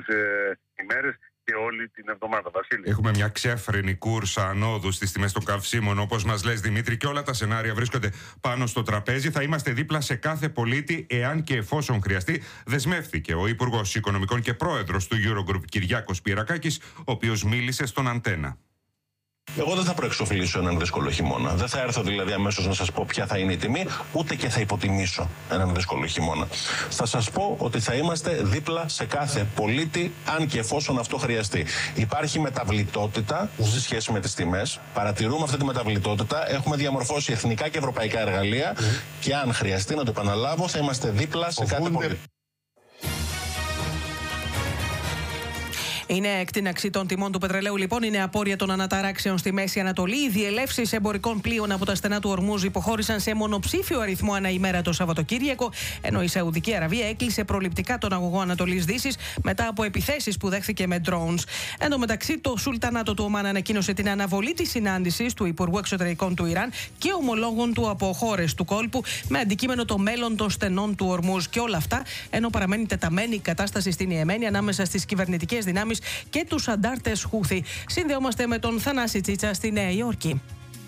ημέρες και όλη την εβδομάδα. Βασίλη. Έχουμε μια ξέφρενη κούρσα ανόδου στις τιμές των καυσίμων, όπως μας λες, Δημήτρη, και όλα τα σενάρια βρίσκονται πάνω στο τραπέζι. Θα είμαστε δίπλα σε κάθε πολίτη, εάν και εφόσον χρειαστεί. Δεσμεύθηκε ο Υπουργός Οικονομικών και Πρόεδρος του Eurogroup, Κυριάκος Πυρακάκης, ο οποίος μίλησε στον Αντένα. Εγώ δεν θα προεξοφλήσω έναν δύσκολο χειμώνα. Δεν θα έρθω δηλαδή αμέσως να σας πω ποια θα είναι η τιμή, ούτε και θα υποτιμήσω έναν δύσκολο χειμώνα. Θα σας πω ότι θα είμαστε δίπλα σε κάθε πολίτη, αν και εφόσον αυτό χρειαστεί. Υπάρχει μεταβλητότητα σε σχέση με τις τιμές. Παρατηρούμε αυτή τη μεταβλητότητα. Έχουμε διαμορφώσει εθνικά και ευρωπαϊκά εργαλεία και αν χρειαστεί, να το επαναλάβω, θα είμαστε δίπλα σε κάθε πολίτη. Είναι εκτείναξη των τιμών του πετρελαίου, λοιπόν. Είναι απόρρια των αναταράξεων στη Μέση Ανατολή. Οι διελεύσεις εμπορικών πλοίων από τα στενά του Ορμούζ υποχώρησαν σε μονοψήφιο αριθμό ανά ημέρα το Σαββατοκύριακο, ενώ η Σαουδική Αραβία έκλεισε προληπτικά τον αγωγό Ανατολής Δύσης μετά από επιθέσεις που δέχθηκε με drones. Εν τω μεταξύ, το Σουλτανάτο του Ομάν ανακοίνωσε την αναβολή της συνάντησης του Υπουργού Εξωτερικών του Ιράν και ομολόγων του από χώρες του κόλπου με αντικείμενο το μέλλον των στενών του Ορμούζ. Και όλα αυτά ενώ παραμένει τεταμένη η κατάσταση στην Ιεμένη ανάμεσα στις κυβερνητικές δυνάμεις και τους αντάρτες Χούθη. Συνδεόμαστε με τον Θανάση Τσίτσα στη Νέα Υόρκη.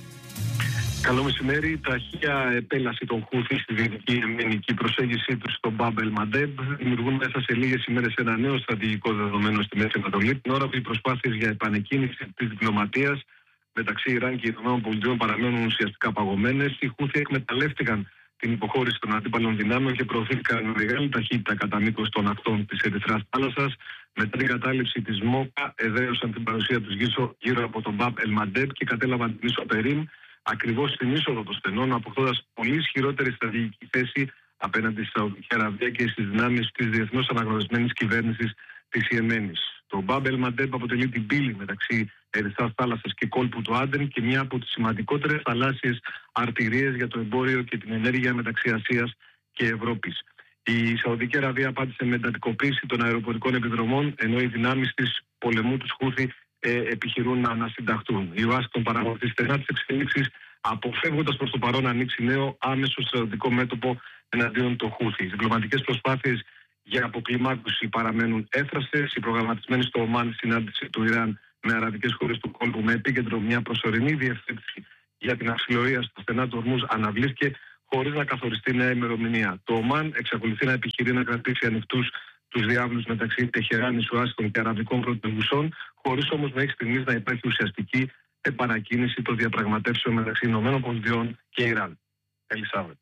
Καλό μεσημέρι. Ταχεία επέλαση των Χούθη στη δυτική ιεμενική προσέγγιση του στο Μπαμπ ελ Μαντέμπ δημιουργούν μέσα σε λίγες ημέρες ένα νέο στρατηγικό δεδομένο στη Μέση Ανατολή, την ώρα που οι προσπάθειες για επανεκκίνηση της διπλωματίας μεταξύ Ιράν και ΗΠΑ παραμένουν ουσιαστικά παγωμένες. Οι Χούθη εκμεταλλεύτηκαν την υποχώρηση των αντίπαλων δυνάμεων και προωθήθηκαν με μεγάλη ταχύτητα κατά μήκος των ακτών της Ερυθράς θάλασσας. Μετά την κατάληψη της ΜΟΚΑ, εδραίωσαν την παρουσία τους γύρω από τον Μπαμπ ελ Μαντέμπ και κατέλαβαν την ίσο Περίμ, ακριβώς στην είσοδο των στενών, αποκτώντας πολύ ισχυρότερη στρατηγική θέση απέναντι στη Σαουδική Αραβία και στις δυνάμεις της διεθνώς αναγνωρισμένης κυβέρνησης της Ιεμένης. Το Μπαμπ ελ Μαντέμπ αποτελεί την πύλη μεταξύ Ερυθράς θάλασσας και κόλπου του Άντεν και μια από τις σημαντικότερες θαλάσσιες αρτηρίες για το εμπόριο και την ενέργεια μεταξύ Ασίας και Ευρώπης. Η Σαουδική Αραβία απάντησε με εντατικοποίηση των αεροπορικών επιδρομών, ενώ οι δυνάμεις της πολεμού τους Χούθη επιχειρούν να ανασυνταχτούν. Η Ουάσιγκτον παρακολουθεί στενά τις εξελίξεις, αποφεύγοντας προς το παρόν να ανοίξει νέο άμεσο στρατιωτικό μέτωπο εναντίον των Χούθη. Οι διπλωματικές προσπάθειες για αποκλιμάκωση παραμένουν έφραστες. Η προγραμματισμένη στο Ομάν συνάντηση του Ιράν με αραβικές χώρες του κόλπου με επίκεντρο μια προσωρινή διευθέτηση για την αξιολογία στα στενά του Ορμούζ αναβλήθηκε χωρίς να καθοριστεί νέα ημερομηνία. Το Ομάν εξακολουθεί να επιχειρεί να κρατήσει ανοιχτούς τους διάβλους μεταξύ Τεχεράνης, Ουάσιγκτον και αραβικών πρωτευουσών, χωρίς όμως μέχρι στιγμής να υπάρχει ουσιαστική επανακίνηση των διαπραγματεύσεων μεταξύ ΗΠΑ και Ιράν. Ελισάβετ.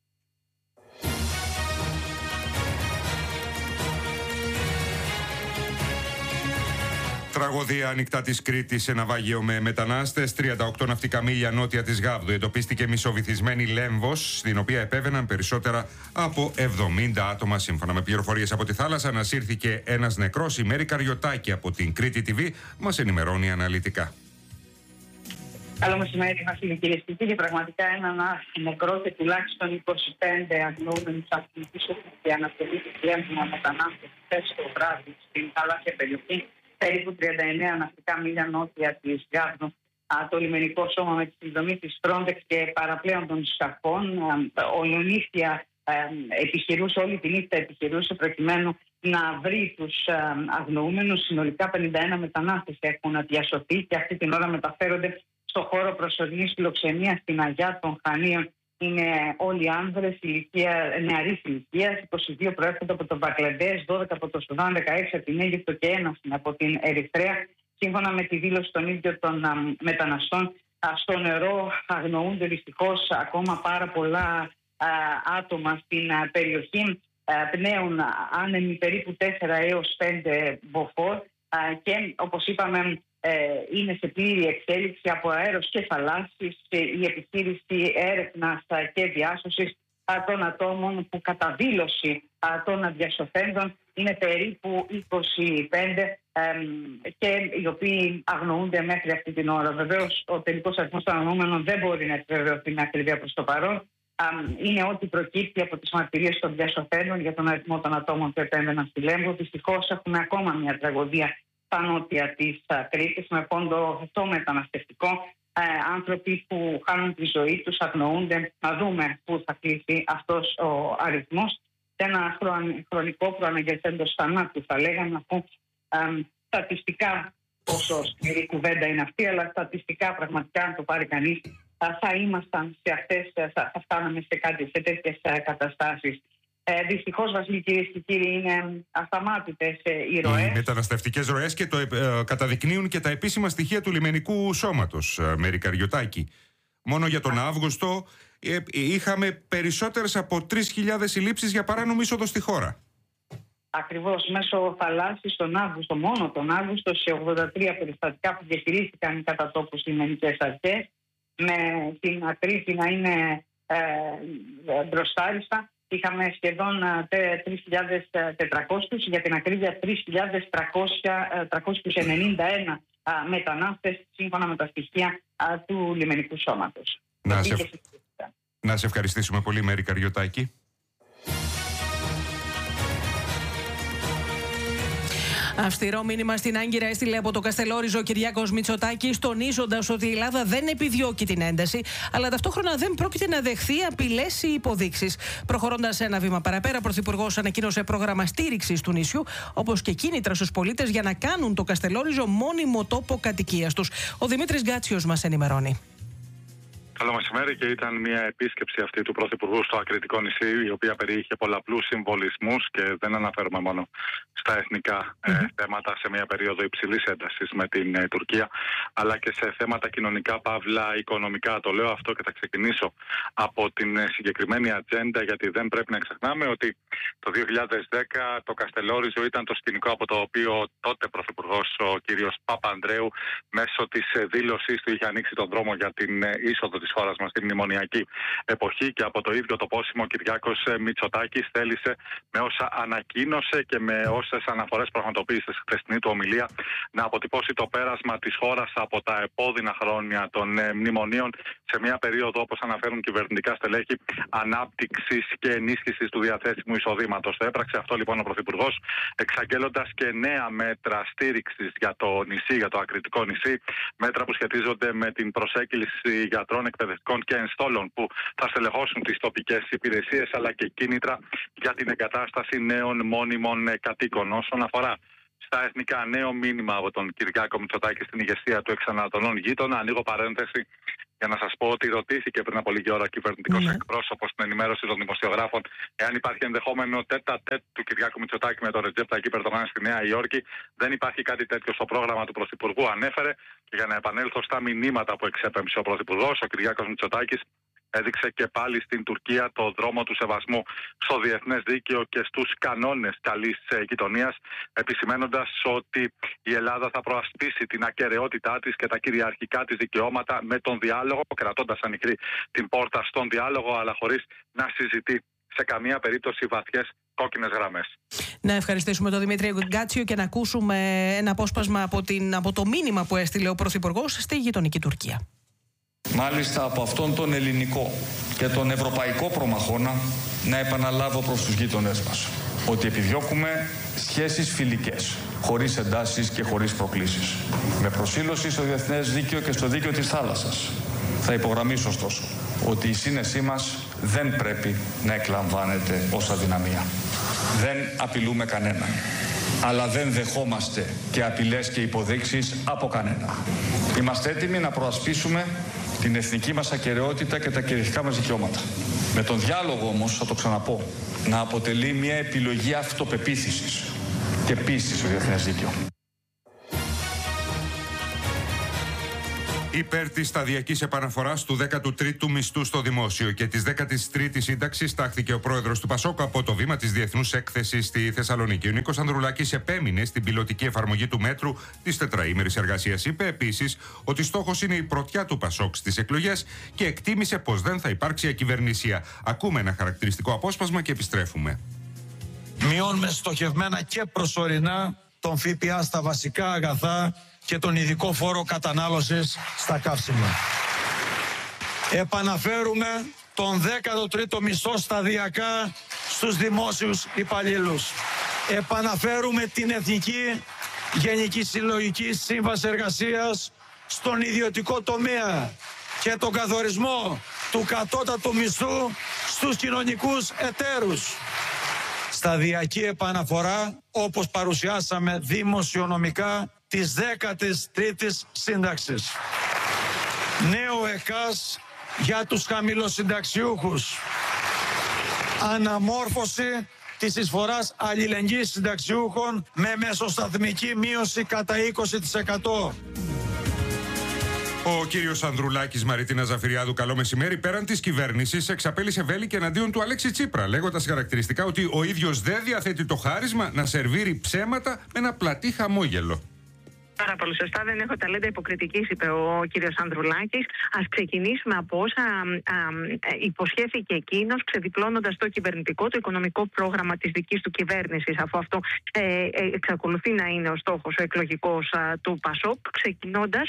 Τραγωδία ανοιχτά της Κρήτης σε ναυάγιο με μετανάστες. 38 ναυτικά μίλια νότια της Γάβδου εντοπίστηκε μισοβυθισμένη Λέμβος, στην οποία επέβαιναν περισσότερα από 70 άτομα. Σύμφωνα με πληροφορίες από τη θάλασσα, ανασύρθηκε ένας νεκρός. Η Μέρη Καριωτάκη από την Κρήτη TV μας ενημερώνει αναλυτικά. Καλό μεσημέρι, Βασίλη, κυρίες και κύριοι. Πραγματικά έναν νεκρό και τουλάχιστον 25 αγνοούμενους ακτιβιστές και αναστολή της Λέμβου μετανάστες χθες το βράδυ στην θαλάσσια περιοχή, περίπου 39 ναυτικά μίλια νότια της Γάβδου. Το λιμενικό σώμα με τη συνδρομή της Frontex και παραπλέον των σκαφών ολονύχτια επιχειρούσε, όλη τη νύχτα επιχειρούσε προκειμένου να βρει τους αγνοούμενους. Συνολικά 51 μετανάστες έχουν διασωθεί και αυτή την ώρα μεταφέρονται στο χώρο προσωρινής φιλοξενίας στην Αγιά των Χανίων. Είναι όλοι άνδρες νεαρής ηλικίας, 22 προέρχονται από τον Μπαγκλαντές, 12 από το Σουδάν, 16 από την Αίγυπτο και 1 από την Ερυθρέα. Σύμφωνα με τη δήλωση των ίδιων των μεταναστών, στο νερό αγνοούνται δυστυχώς ακόμα πάρα πολλά άτομα στην περιοχή. Πνέουν άνεμοι περίπου 4 έως 5 μποφόρ και όπως είπαμε είναι σε πλήρη εξέλιξη από αέρος και θαλάσσης η επιχείρηση έρευνας και διάσωσης των ατόμων που κατά δήλωση των αδιασωθέντων είναι περίπου 25 και οι οποίοι αγνοούνται μέχρι αυτή την ώρα. Βεβαίως ο τελικός αριθμός των αγνοούμενων δεν μπορεί να επιβεβαιωθεί με ακρίβεια προς το παρόν. Είναι ό,τι προκύπτει από τις μαρτυρίες των διασωθέντων για τον αριθμό των ατόμων που επέμβαιναν στη Λέμβο. Δυστυχώς έχουμε ακόμα μια τραγωδία στα νότια της Κρήτης με πόντο το μεταναστευτικό. Άνθρωποι που χάνουν τη ζωή τους, αγνοούνται. Να δούμε πού θα κλείσει αυτός ο αριθμός. Σε ένα χρονικό προαναγγελθέντος θανάτου θα λέγαμε, αφού στατιστικά, πόσο σκληρή κουβέντα είναι αυτή, αλλά στατιστικά πραγματικά αν το πάρει κανείς θα ήμασταν θα φτάναμε σε τέτοιες καταστάσεις. Δυστυχώς, Βασίλη, κυρίες και κύριοι, είναι ασταμάτητες οι ροές. Οι μεταναστευτικές ροές και το καταδεικνύουν και τα επίσημα στοιχεία του λιμενικού σώματος, Μέρη Καριωτάκη. Μόνο για τον Αύγουστο είχαμε περισσότερες από 3.000 συλλήψεις για παράνομη είσοδο στη χώρα. Ακριβώς, μέσω θαλάσσης μόνο τον Αύγουστο, σε 83 περιστατικά που διαχειρίστηκαν οι κατά τόπους λιμενικές αρχές, με την Ακρίτη να είναι μπροστάριστα. Είχαμε σχεδόν 3.400, για την ακρίβεια 3.391 μετανάστες, σύμφωνα με τα στοιχεία του λιμενικού σώματος. Να σε ευχαριστήσουμε πολύ, Μέρη Καριωτάκη. Αυστηρό μήνυμα στην Άγκυρα έστειλε από το Καστελόριζο ο Κυριάκος Μητσοτάκης, τονίζοντας ότι η Ελλάδα δεν επιδιώκει την ένταση, αλλά ταυτόχρονα δεν πρόκειται να δεχθεί απειλές ή υποδείξεις. Προχωρώντας ένα βήμα παραπέρα, ο Πρωθυπουργός ανακοίνωσε πρόγραμμα στήριξης του νησιού, όπως και κίνητρα στους πολίτες για να κάνουν το Καστελόριζο μόνιμο τόπο κατοικίας τους. Ο Δημήτρης Γκάτσιος μας ενημερώνει. Καλό μεσημέρι, και ήταν μια επίσκεψη αυτή του Πρωθυπουργού στο Ακριτικό νησί, η οποία περιείχε πολλαπλούς συμβολισμούς και δεν αναφέρουμε μόνο στα εθνικά θέματα σε μια περίοδο υψηλής έντασης με την Τουρκία, αλλά και σε θέματα κοινωνικά, παύλα, οικονομικά. Το λέω αυτό και θα ξεκινήσω από την συγκεκριμένη ατζέντα, γιατί δεν πρέπει να ξεχνάμε ότι το 2010 το Καστελόριζο ήταν το σκηνικό από το οποίο τότε Πρωθυπουργός ο κύριος Παπανδρέου, μέσω της δήλωσής του, είχε ανοίξει τον δρόμο για την είσοδο της χώρας μας στη μνημονιακή εποχή, και από το ίδιο το πόσιμο Κυριάκος Μητσοτάκης θέλησε, με όσα ανακοίνωσε και με όσες αναφορές πραγματοποίησε στη χθεσινή του ομιλία, να αποτυπώσει το πέρασμα της χώρας από τα επώδυνα χρόνια των μνημονίων σε μια περίοδο, όπως αναφέρουν κυβερνητικά στελέχη, ανάπτυξης και ενίσχυσης του διαθέσιμου εισοδήματος. Το έπραξε αυτό λοιπόν ο Πρωθυπουργός, εξαγγέλλοντας και νέα μέτρα στήριξης για το νησί, για το Ακριτικό νησί, μέτρα που σχετίζονται με την προσέγγιση γιατρών, εκπαιδευτικών και ενστόλων που θα στελεχώσουν τις τοπικές υπηρεσίες, αλλά και κίνητρα για την εγκατάσταση νέων μόνιμων κατοίκων. Όσον αφορά στα εθνικά, νέο μήνυμα από τον Κυριάκο Μητσοτάκη στην ηγεσία του εξανατολών γείτονα. Ανοίγω παρένθεση για να σας πω ότι ρωτήθηκε πριν από λίγη ώρα κυβερνητικός εκπρόσωπος στην ενημέρωση των δημοσιογράφων εάν υπάρχει ενδεχόμενο τέτα-τέτ του Κυριάκου Μητσοτάκη με τον Ρετζέπ Ταγιπ Ερντογάν στη Νέα Υόρκη. Δεν υπάρχει κάτι τέτοιο στο πρόγραμμα του Πρωθυπουργού, ανέφερε. Και για να επανέλθω στα μηνύματα που εξέπεμψε ο Πρωθυπουργός, ο Κυριάκος Μητσοτάκης έδειξε και πάλι στην Τουρκία το δρόμο του σεβασμού στο διεθνές δίκαιο και στους κανόνες καλής γειτονίας, επισημένοντας ότι η Ελλάδα θα προασπίσει την ακεραιότητά της και τα κυριαρχικά της δικαιώματα με τον διάλογο, κρατώντας ανοιχτή την πόρτα στον διάλογο, αλλά χωρίς να συζητεί σε καμία περίπτωση βαθιές κόκκινες γραμμές. Να ευχαριστήσουμε τον Δημήτρη Γκάτσιο και να ακούσουμε ένα απόσπασμα από το μήνυμα που έστειλε ο Πρωθυπουργός στη γειτονική Τουρκία. Μάλιστα από αυτόν τον ελληνικό και τον ευρωπαϊκό προμαχώνα να επαναλάβω προς τους γείτονές μας ότι επιδιώκουμε σχέσεις φιλικές, χωρίς εντάσεις και χωρίς προκλήσεις, με προσήλωση στο διεθνές δίκαιο και στο δίκαιο της θάλασσας. Θα υπογραμμίσω ωστόσο ότι η σύνεσή μας δεν πρέπει να εκλαμβάνεται ως αδυναμία. Δεν απειλούμε κανέναν, αλλά δεν δεχόμαστε και απειλές και υποδείξεις από κανένα. Είμαστε έτοιμοι να προασπίσουμε την εθνική μας ακεραιότητα και τα κυριαρχικά μας δικαιώματα. Με τον διάλογο όμως, θα το ξαναπώ, να αποτελεί μια επιλογή αυτοπεποίθησης και πίστης στο διεθνές δίκαιο. Υπέρ της σταδιακής επαναφοράς του 13ου μισθού στο δημόσιο και της 13ης σύνταξης τάχθηκε ο πρόεδρος του ΠΑΣΟΚ από το βήμα της Διεθνούς Έκθεσης στη Θεσσαλονίκη. Ο Νίκος Ανδρουλάκης επέμεινε στην πιλωτική εφαρμογή του μέτρου της τετραήμερης εργασίας. Είπε επίσης ότι στόχος είναι η πρωτιά του ΠΑΣΟΚ στις εκλογές και εκτίμησε πως δεν θα υπάρξει ακυβερνησία. Ακούμε ένα χαρακτηριστικό απόσπασμα και επιστρέφουμε. Μειώνουμε στοχευμένα και προσωρινά τον ΦΠΑ στα βασικά αγαθά και τον ειδικό φόρο κατανάλωσης στα καύσιμα. Επαναφέρουμε τον 13ο μισθό σταδιακά στους δημόσιους υπαλλήλους. Επαναφέρουμε την Εθνική Γενική Συλλογική Σύμβαση Εργασίας στον ιδιωτικό τομέα και τον καθορισμό του κατώτατου μισθού στους κοινωνικούς εταίρους. σταδιακή επαναφορά, όπως παρουσιάσαμε δημοσιονομικά, της 13ης σύνταξης. Νέο ΕΚΑΣ για τους χαμηλοσυνταξιούχους. Αναμόρφωση της εισφοράς αλληλεγγύης συνταξιούχων με μεσοσταθμική μείωση κατά 20%. Ο κύριος Ανδρουλάκης Μαριτίνα Ζαφυριάδου, καλό μεσημέρι. Πέραν της κυβέρνησης, εξαπέλυσε βέλη εναντίον του Αλέξη Τσίπρα, λέγοντας χαρακτηριστικά ότι ο ίδιος δεν διαθέτει το χάρισμα να σερβίρει ψέματα με ένα πλατή χαμόγελο. Πάρα πολύ σωστά. Δεν έχω ταλέντα υποκριτικής, είπε ο κύριος Ανδρουλάκης. Ας ξεκινήσουμε από όσα υποσχέθηκε εκείνος, ξεδιπλώνοντας το κυβερνητικό, το οικονομικό πρόγραμμα της δικής του κυβέρνησης, αφού αυτό εξακολουθεί να είναι ο στόχος, ο εκλογικός του ΠΑΣΟΚ, ξεκινώντας,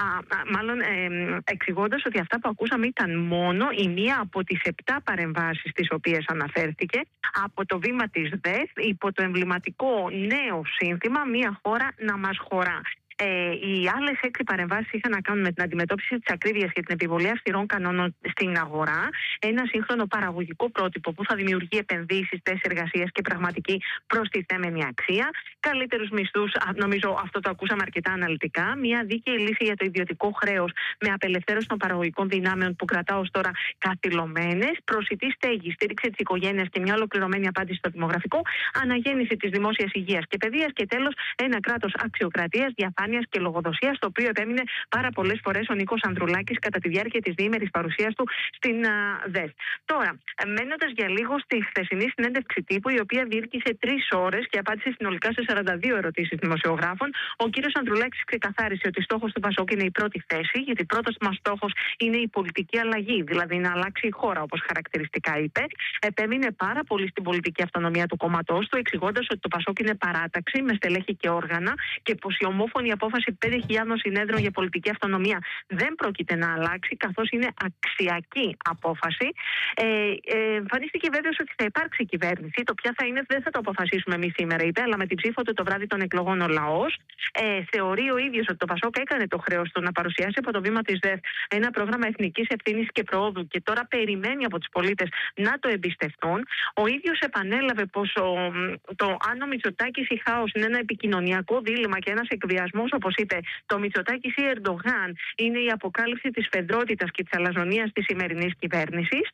εξηγώντας ότι αυτά που ακούσαμε ήταν μόνο η μία από τις 7 παρεμβάσεις τις οποίες αναφέρθηκε, από το βήμα της ΔΕΘ, υπό το εμβληματικό νέο σύνθημα «Μία χώρα να μας χωρά». Οι άλλες 6 παρεμβάσεις είχαν να κάνουν με την αντιμετώπιση της ακρίβειας και την επιβολή αυστηρών κανόνων στην αγορά, ένα σύγχρονο παραγωγικό πρότυπο που θα δημιουργεί επενδύσεις, θέσεις εργασίας και πραγματική προστιθέμενη αξία, καλύτερους μισθούς, νομίζω αυτό το ακούσαμε αρκετά αναλυτικά, μια δίκαιη λύση για το ιδιωτικό χρέος με απελευθέρωση των παραγωγικών δυνάμεων που κρατά ως τώρα καθυλωμένες, προσιτή στέγη, στήριξη της οικογένειας και μια ολοκληρωμένη απάντηση στο δημογραφικό, αναγέννηση της δημόσιας υγείας και παιδείας και τέλος ένα κράτος αξιοκρατίας, διαφάνειας και λογοδοσίας, το οποίο επέμεινε πάρα πολλές φορές ο Νίκος Ανδρουλάκης κατά τη διάρκεια της διήμερης παρουσίας του στην ΔΕΘ. Τώρα, μένοντας για λίγο στη χθεσινή συνέντευξη τύπου, η οποία διήρκησε 3 ώρες και απάντησε συνολικά σε 42 ερωτήσεις δημοσιογράφων, ο κύριος Ανδρουλάκης ξεκαθάρισε ότι στόχος του ΠΑΣΟΚ είναι η πρώτη θέση, γιατί πρώτος μας στόχος είναι η πολιτική αλλαγή, δηλαδή να αλλάξει η χώρα, όπως χαρακτηριστικά είπε. Επέμεινε πάρα πολύ στην πολιτική αυτονομία του κόμματός του, εξηγώντας ότι το ΠΑΣΟΚ είναι παράταξη με στελέχη και όργανα και πως η ομόφωνη απόφαση 5.000 συνέδρων για πολιτική αυτονομία δεν πρόκειται να αλλάξει, καθώς είναι αξιακή απόφαση. Εμφανίστηκε βέβαιος ότι θα υπάρξει κυβέρνηση. Το ποια θα είναι δεν θα το αποφασίσουμε εμείς σήμερα, είπε, αλλά με την ψήφο του το βράδυ των εκλογών ο λαός. Θεωρεί ο ίδιος ότι το ΠΑΣΟΚ έκανε το χρέος του να παρουσιάσει από το βήμα της ΔΕΘ ένα πρόγραμμα εθνικής ευθύνης και προόδου και τώρα περιμένει από τους πολίτες να το εμπιστευτούν. Ο ίδιος επανέλαβε πως το αν ο Μητσοτάκης ή χάος είναι ένα επικοινωνιακό δίλημμα και ένας εκβιασμός, όπως είπε, το Μητσοτάκης ή Ερντογάν είναι η αποκάλυψη της φεδρότητας και της αλαζονίας της σημερινής κυβέρνησης.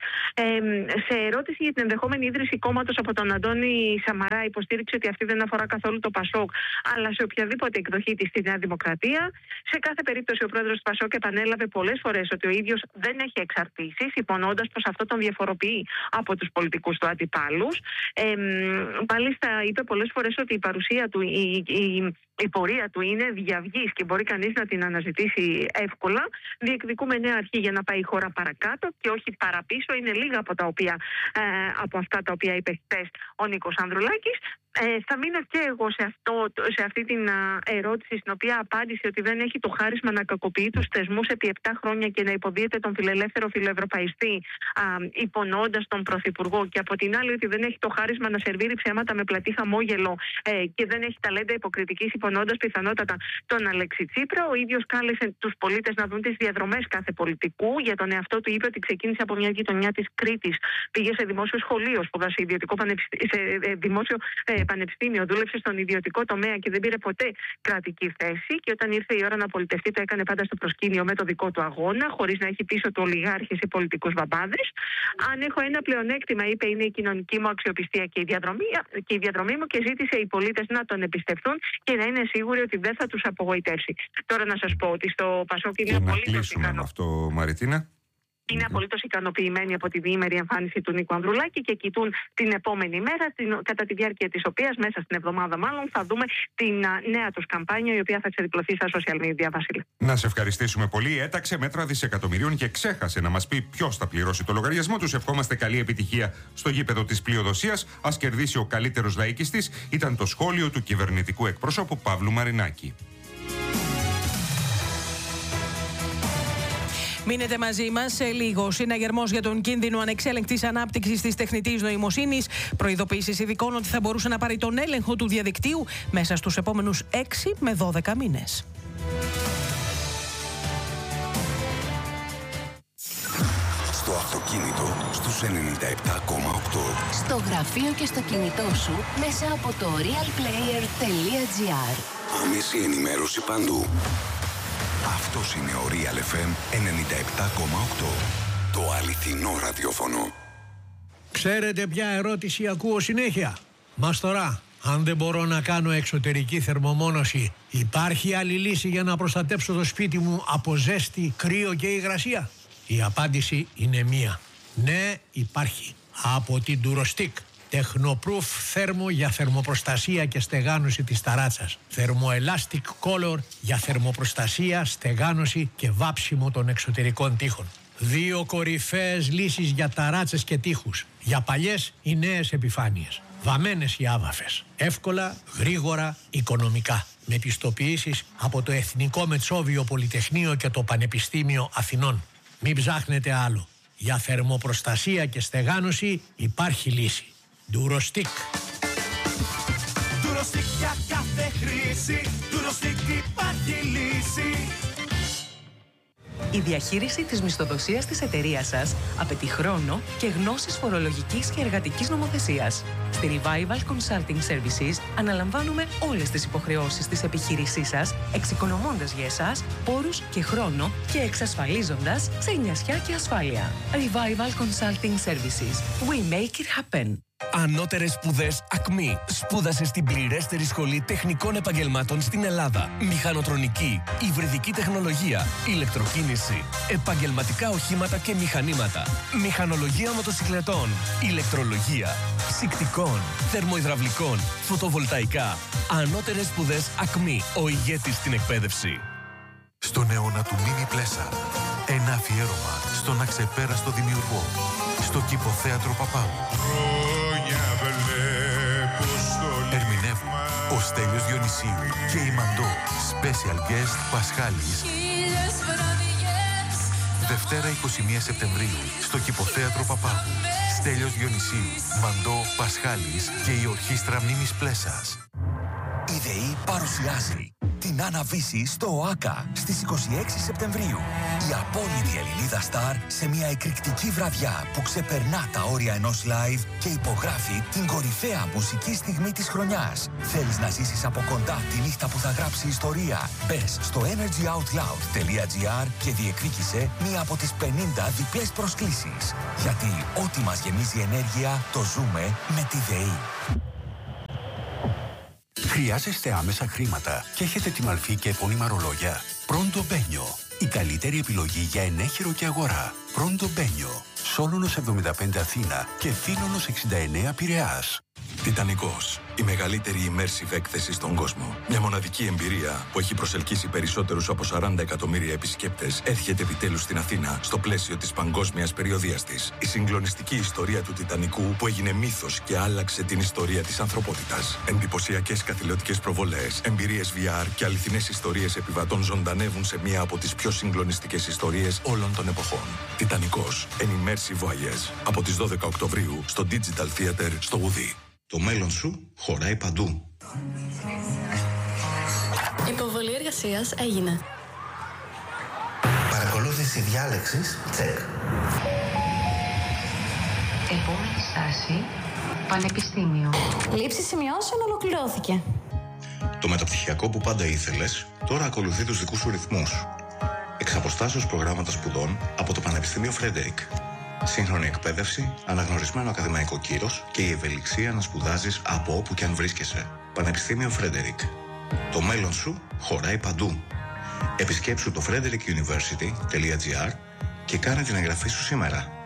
Σε ερώτηση για την ενδεχόμενη ίδρυση κόμματος από τον Αντώνη Σαμαρά, υποστήριξε ότι αυτή δεν αφορά καθόλου το ΠΑΣΟΚ, αλλά σε οποιαδήποτε εκδοχή της στη Νέα Δημοκρατία. Σε κάθε περίπτωση, ο πρόεδρος του ΠΑΣΟΚ επανέλαβε πολλές φορές ότι ο ίδιος δεν έχει εξαρτήσεις, υπονοώντας πως αυτό τον διαφοροποιεί από τους πολιτικούς του αντιπάλους. Μάλιστα, είπε πολλές φορές ότι η παρουσία του, η πορεία του είναι διαυγής και μπορεί κανείς να την αναζητήσει εύκολα. Διεκδικούμε νέα αρχή για να πάει η χώρα παρακάτω και όχι παραπίσω. Είναι λίγα από αυτά τα οποία είπε χθες ο Νίκος Ανδρουλάκης. Θα μείνω και εγώ σε αυτή την ερώτηση, στην οποία απάντησε ότι δεν έχει το χάρισμα να κακοποιεί τους θεσμούς επί 7 χρόνια και να υποδίεται τον φιλελεύθερο φιλοευρωπαϊστή, υπονοώντας τον Πρωθυπουργό, και από την άλλη ότι δεν έχει το χάρισμα να σερβίρει ψέματα με πλατή χαμόγελο και δεν έχει ταλέντα υποκριτικής, υπονοώντας πιθανότατα τον Αλέξη Τσίπρα. Ο ίδιος κάλεσε τους πολίτες να δουν τις διαδρομές κάθε πολιτικού. Για τον εαυτό του είπε ότι ξεκίνησε από μια γειτονιά της Κρήτης, πήγε σε δημόσιο σχολείο, σπούδασε σε δημόσιο πανεπιστήμιο, δούλεψε στον ιδιωτικό τομέα και δεν πήρε ποτέ κρατική θέση. Και όταν ήρθε η ώρα να πολιτευτεί, το έκανε πάντα στο προσκήνιο με το δικό του αγώνα, χωρίς να έχει πίσω του ολιγάρχες ή πολιτικούς βαμπάδες. Αν έχω ένα πλεονέκτημα, είπε, είναι η κοινωνική μου αξιοπιστία και η διαδρομή μου, και ζήτησε οι πολίτες να τον εμπιστευτούν και να είναι σίγουροι ότι δεν θα τους απογοητεύσει. Τώρα να σας πω ότι στο ΠΑΣΟΚ είναι απολύτως απολύτως ικανοποιημένοι από τη διήμερη εμφάνιση του Νίκου Ανδρουλάκη και κοιτούν την επόμενη μέρα, κατά τη διάρκεια της οποίας, μέσα στην εβδομάδα μάλλον, θα δούμε την νέα τους καμπάνια, η οποία θα ξεδιπλωθεί στα social media, Βασίλη. Να σε ευχαριστήσουμε πολύ. Έταξε μέτρα δισεκατομμυρίων και ξέχασε να μας πει ποιος θα πληρώσει το λογαριασμό τους. Ευχόμαστε καλή επιτυχία στο γήπεδο της πλειοδοσίας. Ας κερδίσει ο καλύτερος λαϊκιστής, ήταν το σχόλιο του κυβερνητικού εκπροσώπου Παύλου Μαρινάκη. Μείνετε μαζί μας σε λίγο. Συναγερμός για τον κίνδυνο ανεξέλεγκτης ανάπτυξης της τεχνητής νοημοσύνης. Προειδοποίησεις ειδικών ότι θα μπορούσε να πάρει τον έλεγχο του διαδικτύου μέσα στους επόμενους 6 με 12 μήνες. Στο αυτοκίνητο στους 97,8. Στο γραφείο και στο κινητό σου μέσα από το realplayer.gr. Άμεση ενημέρωση παντού. Αυτός είναι ο Real FM 97,8. Το αληθινό ραδιόφωνο. Ξέρετε ποια ερώτηση ακούω συνέχεια? Μας τώρα, αν δεν μπορώ να κάνω εξωτερική θερμομόνωση, υπάρχει άλλη λύση για να προστατέψω το σπίτι μου από ζέστη, κρύο και υγρασία? Η απάντηση είναι μία. Ναι, υπάρχει. Από την Durostick. Technoproof θέρμο για θερμοπροστασία και στεγάνωση της ταράτσας. Thermoelastic Color για θερμοπροστασία, στεγάνωση και βάψιμο των εξωτερικών τοίχων. 2 κορυφαίες λύσεις για ταράτσες και τοίχους. Για παλιές ή νέες επιφάνειες. Βαμμένες ή άβαφες. Εύκολα, γρήγορα, οικονομικά. Με πιστοποιήσεις από το Εθνικό Μετσόβιο Πολυτεχνείο και το Πανεπιστήμιο Αθηνών. Μην ψάχνετε άλλο. Για θερμοπροστασία και στεγάνωση υπάρχει λύση. Durostick. Durostick για κάθε χρήση. Durostick υπάρχει λύση. Η διαχείριση της μισθοδοσίας της εταιρείας σας απαιτεί χρόνο και γνώσεις φορολογικής και εργατικής νομοθεσίας. Στη Revival Consulting Services αναλαμβάνουμε όλες τις υποχρεώσεις της επιχείρησής σας, εξοικονομώντας για εσάς πόρους και χρόνο και εξασφαλίζοντας σε νοιασιά και ασφάλεια. Revival Consulting Services. We make it happen. Ανώτερες σπουδές ΑΚΜΗ. Σπούδασε στην πληρέστερη σχολή τεχνικών επαγγελμάτων στην Ελλάδα. Μηχανοτρονική, υβριδική τεχνολογία, ηλεκτροκίνηση, επαγγελματικά οχήματα και μηχανήματα, μηχανολογία μοτοσυκλετών, ηλεκτρολογία, ψυκτικών, θερμοϊδραυλικών, φωτοβολταϊκά. Ανώτερες σπουδές ΑΚΜΗ. Ο ηγέτης στην εκπαίδευση. Στον αιώνα του Μίνι Πλέσα. Ένα αφιέρωμα στον αξεπέραστο δημιουργό. Στο Κηποθέατρο Παπάγου. Ερμηνεύουν ο Στέλιος Διονυσίου και η Μαντώ. Special guest Πασχάλης. Δευτέρα 21 Σεπτεμβρίου στο Κηποθέατρο Παπάγου. Στέλιος Διονυσίου, Μαντώ, Πασχάλης και η Ορχήστρα Μίμης Πλέσας. Η ΔΕΗ παρουσιάζει την Αναβίση στο ΟΑΚΑ στις 26 Σεπτεμβρίου. Η απόλυτη Ελληνίδα Σταρ σε μια εκρηκτική βραδιά που ξεπερνά τα όρια ενός live και υπογράφει την κορυφαία μουσική στιγμή της χρονιάς. Θέλεις να ζήσεις από κοντά τη νύχτα που θα γράψει ιστορία? Μπες στο energyoutloud.gr και διεκδίκησε μία από τις 50 διπλές προσκλήσεις. Γιατί ό,τι μας γεμίζει ενέργεια το ζούμε με τη ΔΕΗ. Χρειάζεστε άμεσα χρήματα και έχετε τη μαλφή και επώνυμα ρολόγια? Pronto Benio. Η καλύτερη επιλογή για ενέχειρο και αγορά. Pronto Benio. Σόλωνος 75 Αθήνα και Θήλωνος 69 Πειραιάς. Τιτανικός. Η μεγαλύτερη immersive έκθεση στον κόσμο. Μια μοναδική εμπειρία που έχει προσελκύσει περισσότερους από 40 εκατομμύρια επισκέπτες έρχεται επιτέλους στην Αθήνα στο πλαίσιο της παγκόσμιας περιοδείας της. Η συγκλονιστική ιστορία του Τιτανικού που έγινε μύθος και άλλαξε την ιστορία της ανθρωπότητας. Εντυπωσιακές καθηλωτικές προβολές, εμπειρίες VR και αληθινές ιστορίες επιβατών ζωντανεύουν σε μία από τις πιο συγκλονιστικές ιστορίες όλων των εποχών. Τιτανικός. An immersive voyage. Από τις 12 Οκτωβρίου στο Digital Theater στο Γουδί. Το μέλλον σου χωράει παντού. Υποβολή εργασίας έγινε. Παρακολούθηση διάλεξης, τσεκ. Επόμενη στάση, πανεπιστήμιο. Λήψη σημειώσεων ολοκληρώθηκε. Το μεταπτυχιακό που πάντα ήθελες, τώρα ακολουθεί τους δικούς σου ρυθμούς. Εξ αποστάσεως προγράμματα σπουδών από το Πανεπιστήμιο Φρέντερικ. Σύγχρονη εκπαίδευση, αναγνωρισμένο ακαδημαϊκό κύρος και η ευελιξία να σπουδάζεις από όπου και αν βρίσκεσαι. Πανεπιστήμιο Φρέντερικ. Το μέλλον σου χωράει παντού. Επισκέψου το frederickuniversity.gr και κάνε την εγγραφή σου σήμερα.